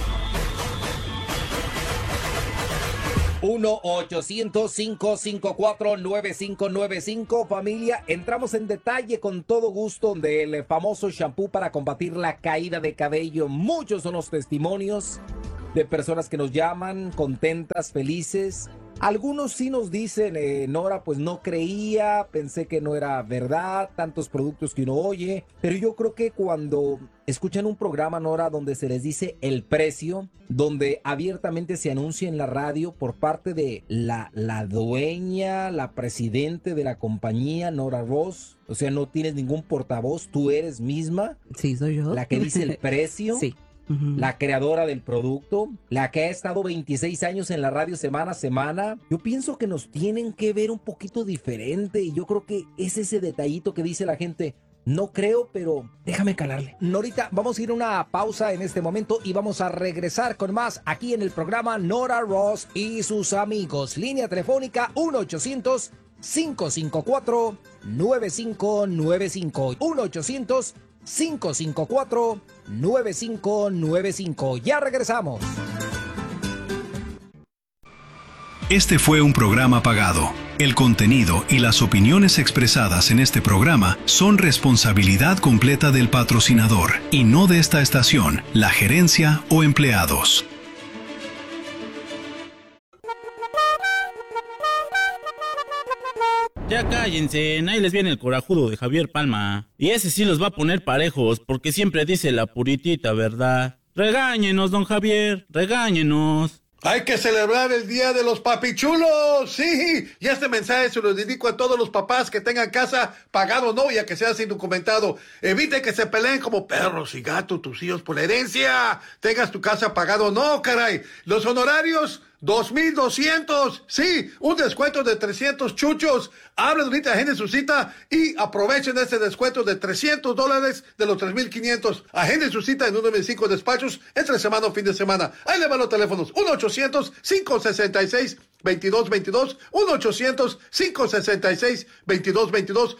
1-800-554-9595, familia, entramos en detalle con todo gusto del famoso shampoo para combatir la caída de cabello. Muchos son los testimonios de personas que nos llaman contentas, felices. Algunos sí nos dicen, Nora, pues no creía, pensé que no era verdad, tantos productos que uno oye, pero yo creo que cuando escuchan un programa, Nora, donde se les dice el precio, donde abiertamente se anuncia en la radio por parte de la dueña, la presidente de la compañía, Nora Ross, o sea, no tienes ningún portavoz, tú eres misma. Sí, soy yo. La que dice el precio. Sí. La creadora del producto, la que ha estado 26 años en la radio semana a semana. Yo pienso que nos tienen que ver un poquito diferente y yo creo que es ese detallito que dice la gente. No creo, pero déjame calarle. Norita, vamos a ir a una pausa en este momento y vamos a regresar con más aquí en el programa Nora Ross y sus amigos. Línea telefónica 1-800-554-9595. 1-800-554-9595. Ya regresamos. Este fue un programa pagado. El contenido y las opiniones expresadas en este programa son responsabilidad completa del patrocinador y no de esta estación, la gerencia o empleados. Ya cállense, ahí les viene el corajudo de Javier Palma. Y ese sí los va a poner parejos, porque siempre dice la puritita verdad. Regáñenos, don Javier, regáñenos. Hay que celebrar el Día de los Papichulos, sí. Y este mensaje se lo dedico a todos los papás que tengan casa pagado o no, ya que seas indocumentado. Evite que se peleen como perros y gatos tus hijos por la herencia. Tengas tu casa pagado o no, caray. Los honorarios, 2,200. Sí, un descuento de 300 chuchos. Hablen ahorita, agenden su cita y aprovechen este descuento de $300 de los 3,500. Agenden su cita en uno de mis 5 despachos entre semana o fin de semana. Ahí le van los teléfonos. 1-800-566-2222. 1-800-566-2222.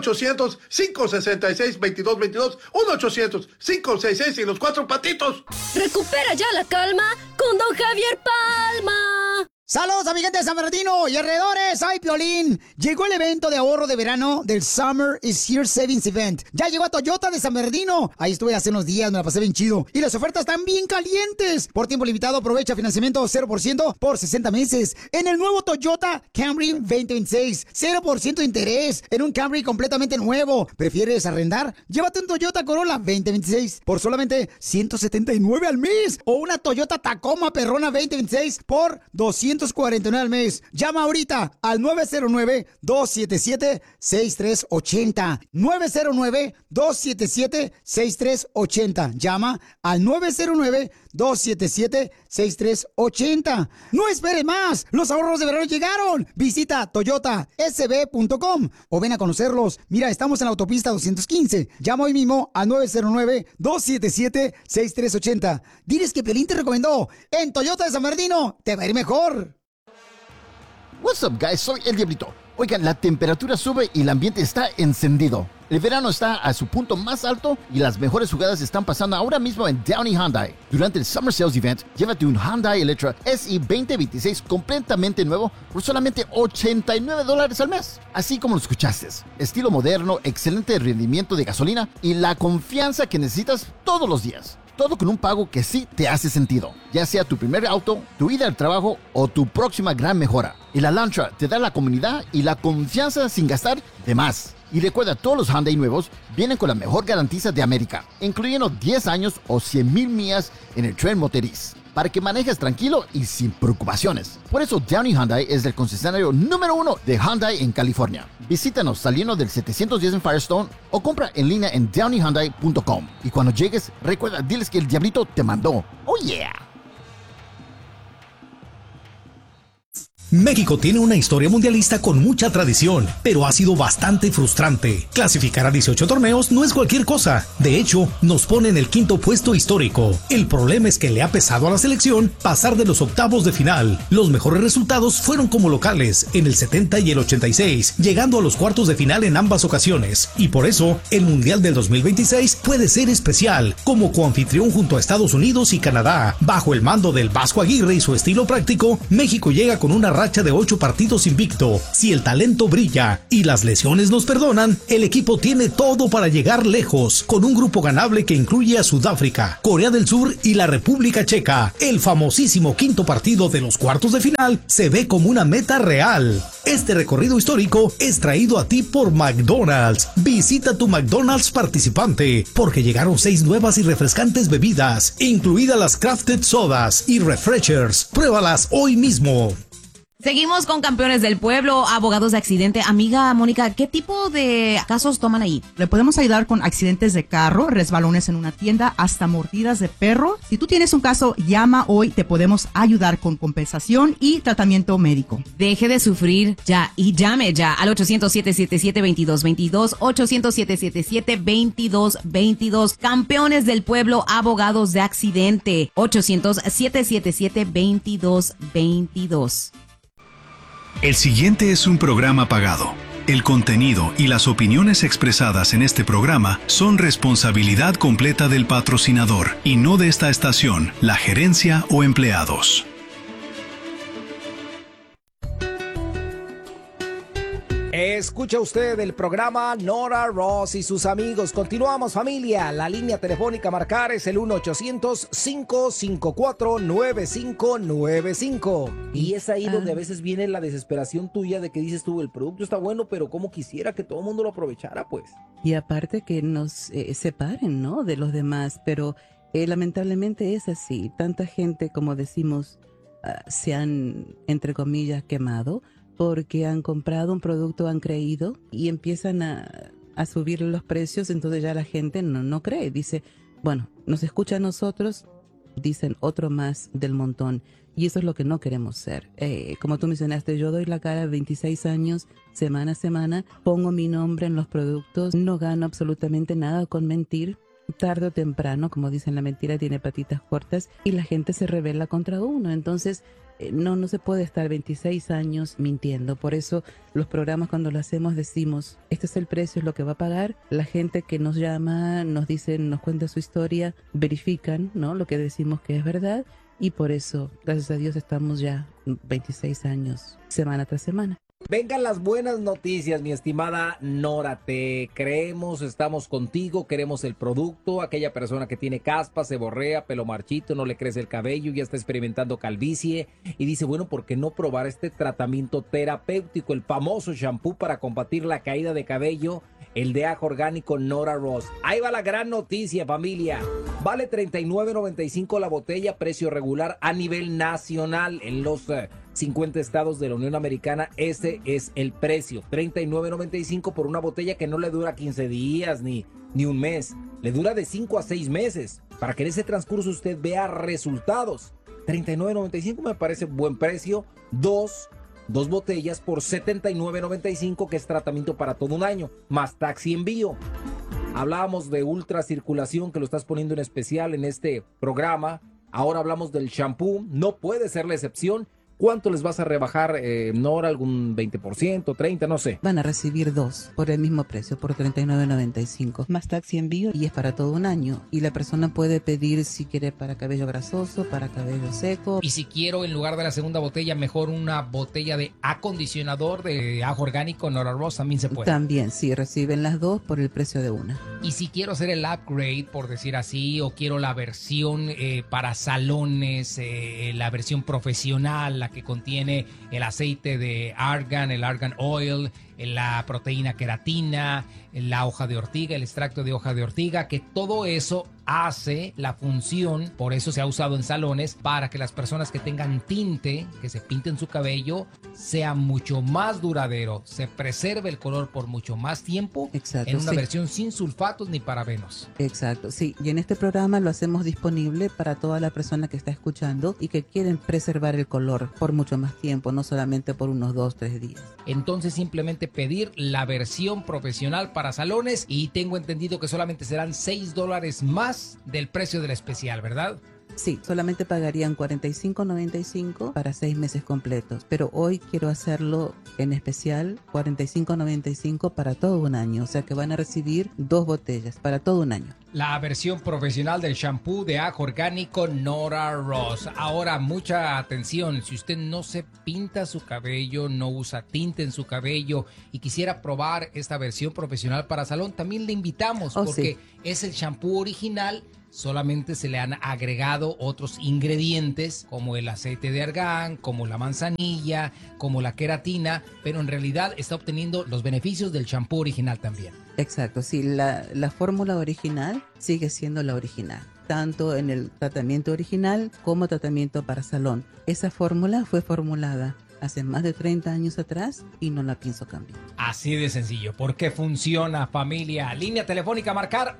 1-800-566-2222. 1-800-566 y los 4 patitos. Recupera ya la calma con don Javier Palma. Saludos a mi gente de San Bernardino y alrededores, soy Piolín. Llegó el evento de ahorro de verano del Summer is Here Savings Event. Ya llegó a Toyota de San Bernardino. Ahí estuve hace unos días, me la pasé bien chido. Y las ofertas están bien calientes. Por tiempo limitado, aprovecha financiamiento 0% por 60 meses. En el nuevo Toyota Camry 2026, 0% de interés. En un Camry completamente nuevo. ¿Prefieres arrendar? Llévate un Toyota Corolla 2026 por solamente $179 al mes. O una Toyota Tacoma Perrona 2026 por $249 al mes. Llama ahorita al 909-277-6380. 909-277-6380. Llama al 909-277-6380. No esperes más. Los ahorros de verano llegaron. Visita toyotasb.com o ven a conocerlos. Mira, estamos en la autopista 215. Llama hoy mismo al 909-277-6380. Diles que Pelín te recomendó. En Toyota de San Bernardino te va a ir mejor. What's up, guys? Soy El Diablito. Oigan, la temperatura sube y el ambiente está encendido. El verano está a su punto más alto y las mejores jugadas están pasando ahora mismo en Downey Hyundai. Durante el Summer Sales Event, llévate un Hyundai Elantra SI 2026 completamente nuevo por solamente $89 al mes. Así como lo escuchaste. Estilo moderno, excelente rendimiento de gasolina y la confianza que necesitas todos los días. Todo con un pago que sí te hace sentido, ya sea tu primer auto, tu ida al trabajo o tu próxima gran mejora. El Elantra te da la comunidad y la confianza sin gastar de más. Y recuerda, todos los Hyundai nuevos vienen con la mejor garantía de América, incluyendo 10 años o 100,000 millas en el tren motriz. para que manejes tranquilo y sin preocupaciones. Por eso Downey Hyundai es el concesionario número 1 de Hyundai en California. Visítanos saliendo del 710 en Firestone o compra en línea en downeyhyundai.com. Y cuando llegues, recuerda, diles que el Diablito te mandó. ¡Oh, yeah! México tiene una historia mundialista con mucha tradición, pero ha sido bastante frustrante. Clasificar a 18 torneos no es cualquier cosa. De hecho, nos pone en el 5º puesto histórico. El problema es que le ha pesado a la selección pasar de los octavos de final. Los mejores resultados fueron como locales, en el 70 y el 86, llegando a los cuartos de final en ambas ocasiones. Y por eso, el Mundial del 2026 puede ser especial, como coanfitrión junto a Estados Unidos y Canadá. Bajo el mando del Vasco Aguirre y su estilo práctico, México llega con una racha de 8 partidos invicto. Si el talento brilla y las lesiones nos perdonan, el equipo tiene todo para llegar lejos, con un grupo ganable que incluye a Sudáfrica, Corea del Sur y la República Checa. El famosísimo 5º partido de los cuartos de final se ve como una meta real. Este recorrido histórico es traído a ti por McDonald's. Visita tu McDonald's participante, porque llegaron 6 nuevas y refrescantes bebidas, incluidas las Crafted Sodas y Refreshers. Pruébalas hoy mismo. Seguimos con Campeones del Pueblo, abogados de accidente. Amiga Mónica, ¿qué tipo de casos toman ahí? Le podemos ayudar con accidentes de carro, resbalones en una tienda, hasta mordidas de perro. Si tú tienes un caso, llama hoy, te podemos ayudar con compensación y tratamiento médico. Deje de sufrir ya y llame ya al 800-777-2222, 800-777-2222. Campeones del Pueblo, abogados de accidente, 800-777-2222. El siguiente es un programa pagado. El contenido y las opiniones expresadas en este programa son responsabilidad completa del patrocinador y no de esta estación, la gerencia o empleados. Escucha usted el programa Nora Ross y sus amigos. Continuamos, familia. La línea telefónica a marcar es el 1-800-554-9595. Y es ahí donde a veces viene la desesperación tuya de que dices tú, el producto está bueno, pero cómo quisiera que todo el mundo lo aprovechara, pues. Y aparte que nos separen, ¿no?, de los demás, pero lamentablemente es así. Tanta gente, como decimos, se han, entre comillas, quemado, porque han comprado un producto, han creído y empiezan a subir los precios, entonces ya la gente no cree. Dice, bueno, nos escucha a nosotros, dicen otro más del montón. Y eso es lo que no queremos ser. Como tú mencionaste, yo doy la cara 26 años, semana a semana, pongo mi nombre en los productos, no gano absolutamente nada con mentir. Tarde o temprano, como dicen, la mentira tiene patitas cortas y la gente se rebela contra uno. Entonces, no se puede estar 26 años mintiendo. Por eso los programas, cuando lo hacemos, decimos, este es el precio, es lo que va a pagar. La gente que nos llama, nos dice, nos cuenta su historia, verifican, ¿no?, lo que decimos que es verdad. Y por eso, gracias a Dios, estamos ya 26 años, semana tras semana. Vengan las buenas noticias, mi estimada Nora. Te creemos, estamos contigo, queremos el producto. Aquella persona que tiene caspa, se borrea, pelo marchito, no le crece el cabello, ya está experimentando calvicie y dice, bueno, ¿por qué no probar este tratamiento terapéutico, el famoso shampoo para combatir la caída de cabello, el de ajo orgánico Nora Ross? Ahí va la gran noticia, familia. Vale $39.95 la botella, precio regular a nivel nacional en los 50 estados de la Unión Americana. Ese es el precio, $39.95 por una botella que no le dura 15 días ni un mes, le dura de 5 a 6 meses, para que en ese transcurso usted vea resultados. $39.95 me parece buen precio. Dos botellas por $79.95, que es tratamiento para todo un año, más taxi envío. Hablábamos de ultracirculación, que lo estás poniendo en especial en este programa. Ahora hablamos del shampoo, no puede ser la excepción. ¿Cuánto les vas a rebajar, Nora? ¿Algún 20%, 30%? No sé. Van a recibir 2 por el mismo precio, por $39.95. Más taxi envío y es para todo un año. Y la persona puede pedir si quiere para cabello grasoso, para cabello seco. Y si quiero, en lugar de la segunda botella, mejor una botella de acondicionador de ajo orgánico Nora Ross, también se puede. También, sí, reciben las 2 por el precio de una. Y si quiero hacer el upgrade, por decir así, o quiero la versión para salones, la versión profesional, la que contiene el aceite de argan, el argan oil, la proteína queratina, la hoja de ortiga, el extracto de hoja de ortiga, que todo eso hace la función, por eso se ha usado en salones, para que las personas que tengan tinte, que se pinten su cabello, sea mucho más duradero, se preserve el color por mucho más tiempo. Exacto, en una sí. versión sin sulfatos ni parabenos. Exacto, sí. Y en este programa lo hacemos disponible para toda la persona que está escuchando y que quieren preservar el color por mucho más tiempo, no solamente por unos 2-3 días. Entonces simplemente pedir la versión profesional para salones y tengo entendido que solamente serán $6 más del precio del especial, ¿verdad? Sí, solamente pagarían $45.95 para 6 meses completos, pero hoy quiero hacerlo en especial $45.95 para todo un año, o sea que van a recibir 2 botellas para todo un año. La versión profesional del shampoo de ajo orgánico Nora Ross. Ahora, mucha atención, si usted no se pinta su cabello, no usa tinte en su cabello y quisiera probar esta versión profesional para salón, también le invitamos porque es el shampoo original. Solamente se le han agregado otros ingredientes como el aceite de argán, como la manzanilla, como la queratina, pero en realidad está obteniendo los beneficios del shampoo original también. Exacto, sí, la fórmula original sigue siendo la original, tanto en el tratamiento original como tratamiento para salón. Esa fórmula fue formulada hace más de 30 años atrás y no la pienso cambiar. Así de sencillo, porque funciona, familia. Línea telefónica a marcar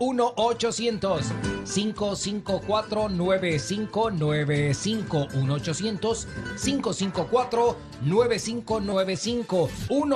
1-800-554-9595, 1-800-554-9595,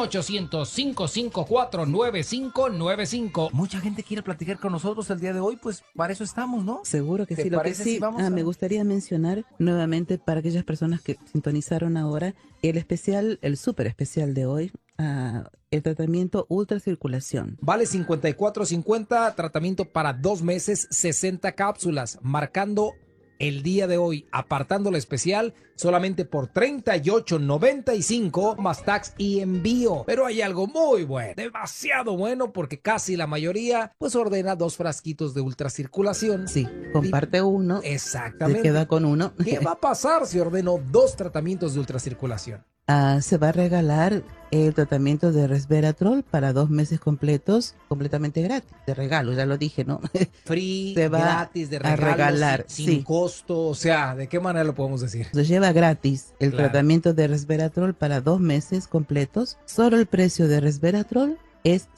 1-800-554-9595. Mucha gente quiere platicar con nosotros el día de hoy, pues para eso estamos, ¿no? Seguro que sí. Lo que sí, si vamos me gustaría mencionar nuevamente para aquellas personas que sintonizaron ahora el especial, el súper especial de hoy, el tratamiento ultracirculación. Vale $54.50, tratamiento para 2 meses, 60 cápsulas, marcando el día de hoy, apartando la especial solamente por $38.95 más tax y envío. Pero hay algo muy bueno, demasiado bueno, porque casi la mayoría pues ordena 2 frasquitos de ultracirculación. Sí, comparte uno. Exactamente. Se queda con uno. ¿Qué va a pasar si ordeno 2 tratamientos de ultracirculación? Se va a regalar el tratamiento de resveratrol para 2 meses completos, completamente gratis, de regalo, ya lo dije, ¿no? Free, se va gratis, de regalo, a regalar, sin costo, o sea, ¿de qué manera lo podemos decir? Se lleva gratis el Claro. tratamiento de resveratrol para 2 meses completos. Solo el precio de resveratrol es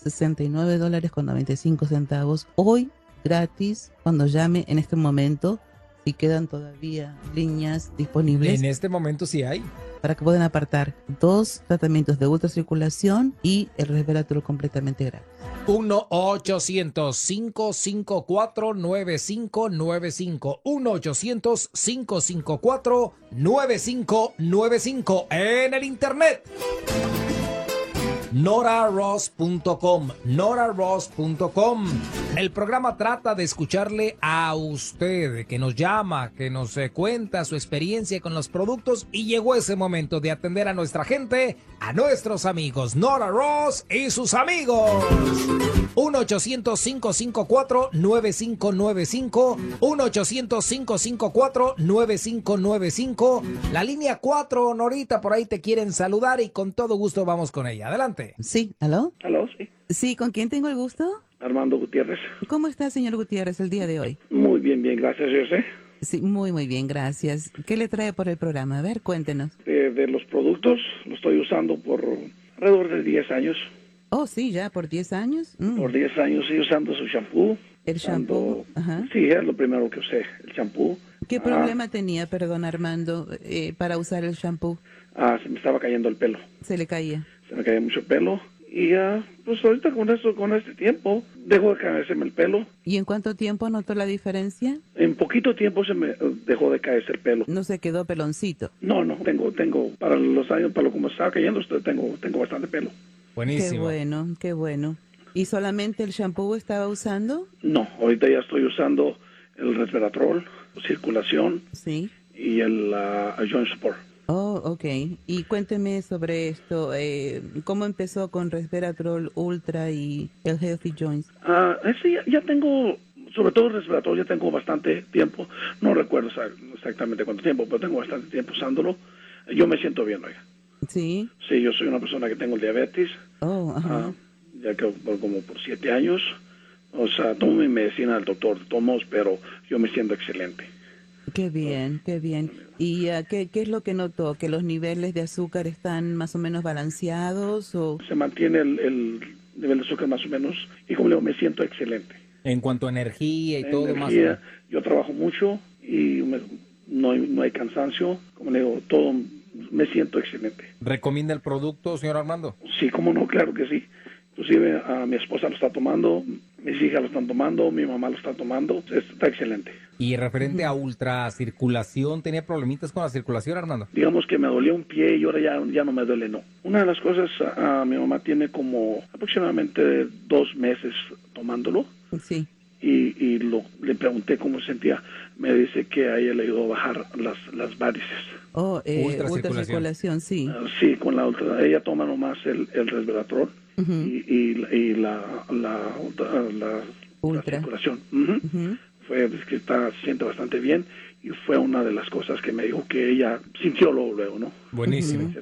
$69.95 hoy, gratis, cuando llame en este momento, si quedan todavía líneas disponibles. En este momento sí hay. Para que puedan apartar 2 tratamientos de ultracirculación y el resveratrol completamente gratis. 1-800-554-9595, 1-800-554-9595 en el internet. NoraRoss.com, NoraRoss.com. El programa trata de escucharle a usted, que nos llama, que nos cuenta su experiencia con los productos, y llegó ese momento de atender a nuestra gente, a nuestros amigos, Nora Ross y sus amigos. 1-800-554-9595, 1-800-554-9595. La línea 4, Norita, por ahí te quieren saludar y con todo gusto vamos con ella. Adelante. Sí, ¿aló? Aló, sí. Sí, ¿con quién tengo el gusto? Armando Gutiérrez. ¿Cómo está, señor Gutiérrez, el día de hoy? Muy bien, gracias, José. Sí, muy bien, gracias. ¿Qué le trae por el programa? A ver, cuéntenos. De los productos, lo estoy usando por alrededor de 10 años. Oh, sí, ya, por 10 años. Por 10 años estoy usando su shampoo. El shampoo, ajá. Sí, es lo primero que usé, el shampoo. ¿Qué problema tenía, perdón, Armando, para usar el shampoo? Se me estaba cayendo el pelo. ¿Se le caía? Se me caía mucho pelo. Y pues ahorita con este tiempo, dejó de caerse el pelo. ¿Y en cuánto tiempo notó la diferencia? En poquito tiempo se me dejó de caerse el pelo. ¿No se quedó peloncito? No, tengo, para los años, para lo como estaba cayendo, tengo bastante pelo. Buenísimo. Qué bueno. ¿Y solamente el shampoo estaba usando? No, ahorita ya estoy usando el resveratrol, circulación. Sí. Y el joint support. Oh, ok. Y cuénteme sobre esto. ¿Cómo empezó con resveratrol ultra y el Healthy Joints? Ya tengo, sobre todo el resveratrol, ya tengo bastante tiempo. No recuerdo exactamente cuánto tiempo, pero tengo bastante tiempo usándolo. Yo me siento bien, oiga. Sí. Sí, yo soy una persona que tengo diabetes. Oh, ajá. Ya que como por 7 años. O sea, tomo mi medicina del doctor, pero yo me siento excelente. Qué bien, qué bien. ¿Y qué es lo que notó? ¿Que los niveles de azúcar están más o menos balanceados? O Se mantiene el nivel de azúcar más o menos. Y como le digo, me siento excelente. En cuanto a energía y todo más. Yo trabajo mucho y no hay cansancio. Como le digo, todo me siento excelente. ¿Recomienda el producto, señor Armando? Sí, cómo no, claro que sí. Inclusive a mi esposa lo está tomando, mis hijas lo están tomando, mi mamá lo está tomando. Está excelente. Y referente a ultracirculación, ¿tenía problemitas con la circulación, Armando? Digamos que me dolía un pie y ahora ya no me duele, no. Una de las cosas, mi mamá tiene como aproximadamente 2 meses tomándolo. Sí. Y le pregunté cómo se sentía. Me dice que a ella le ayudó a bajar las varices. Oh, ultracirculación, sí. Sí, con la ella toma nomás el resveratrol y la ultracirculación. Fue que se siente bastante bien y fue una de las cosas que me dijo que ella sintió luego, ¿no? Buenísimo.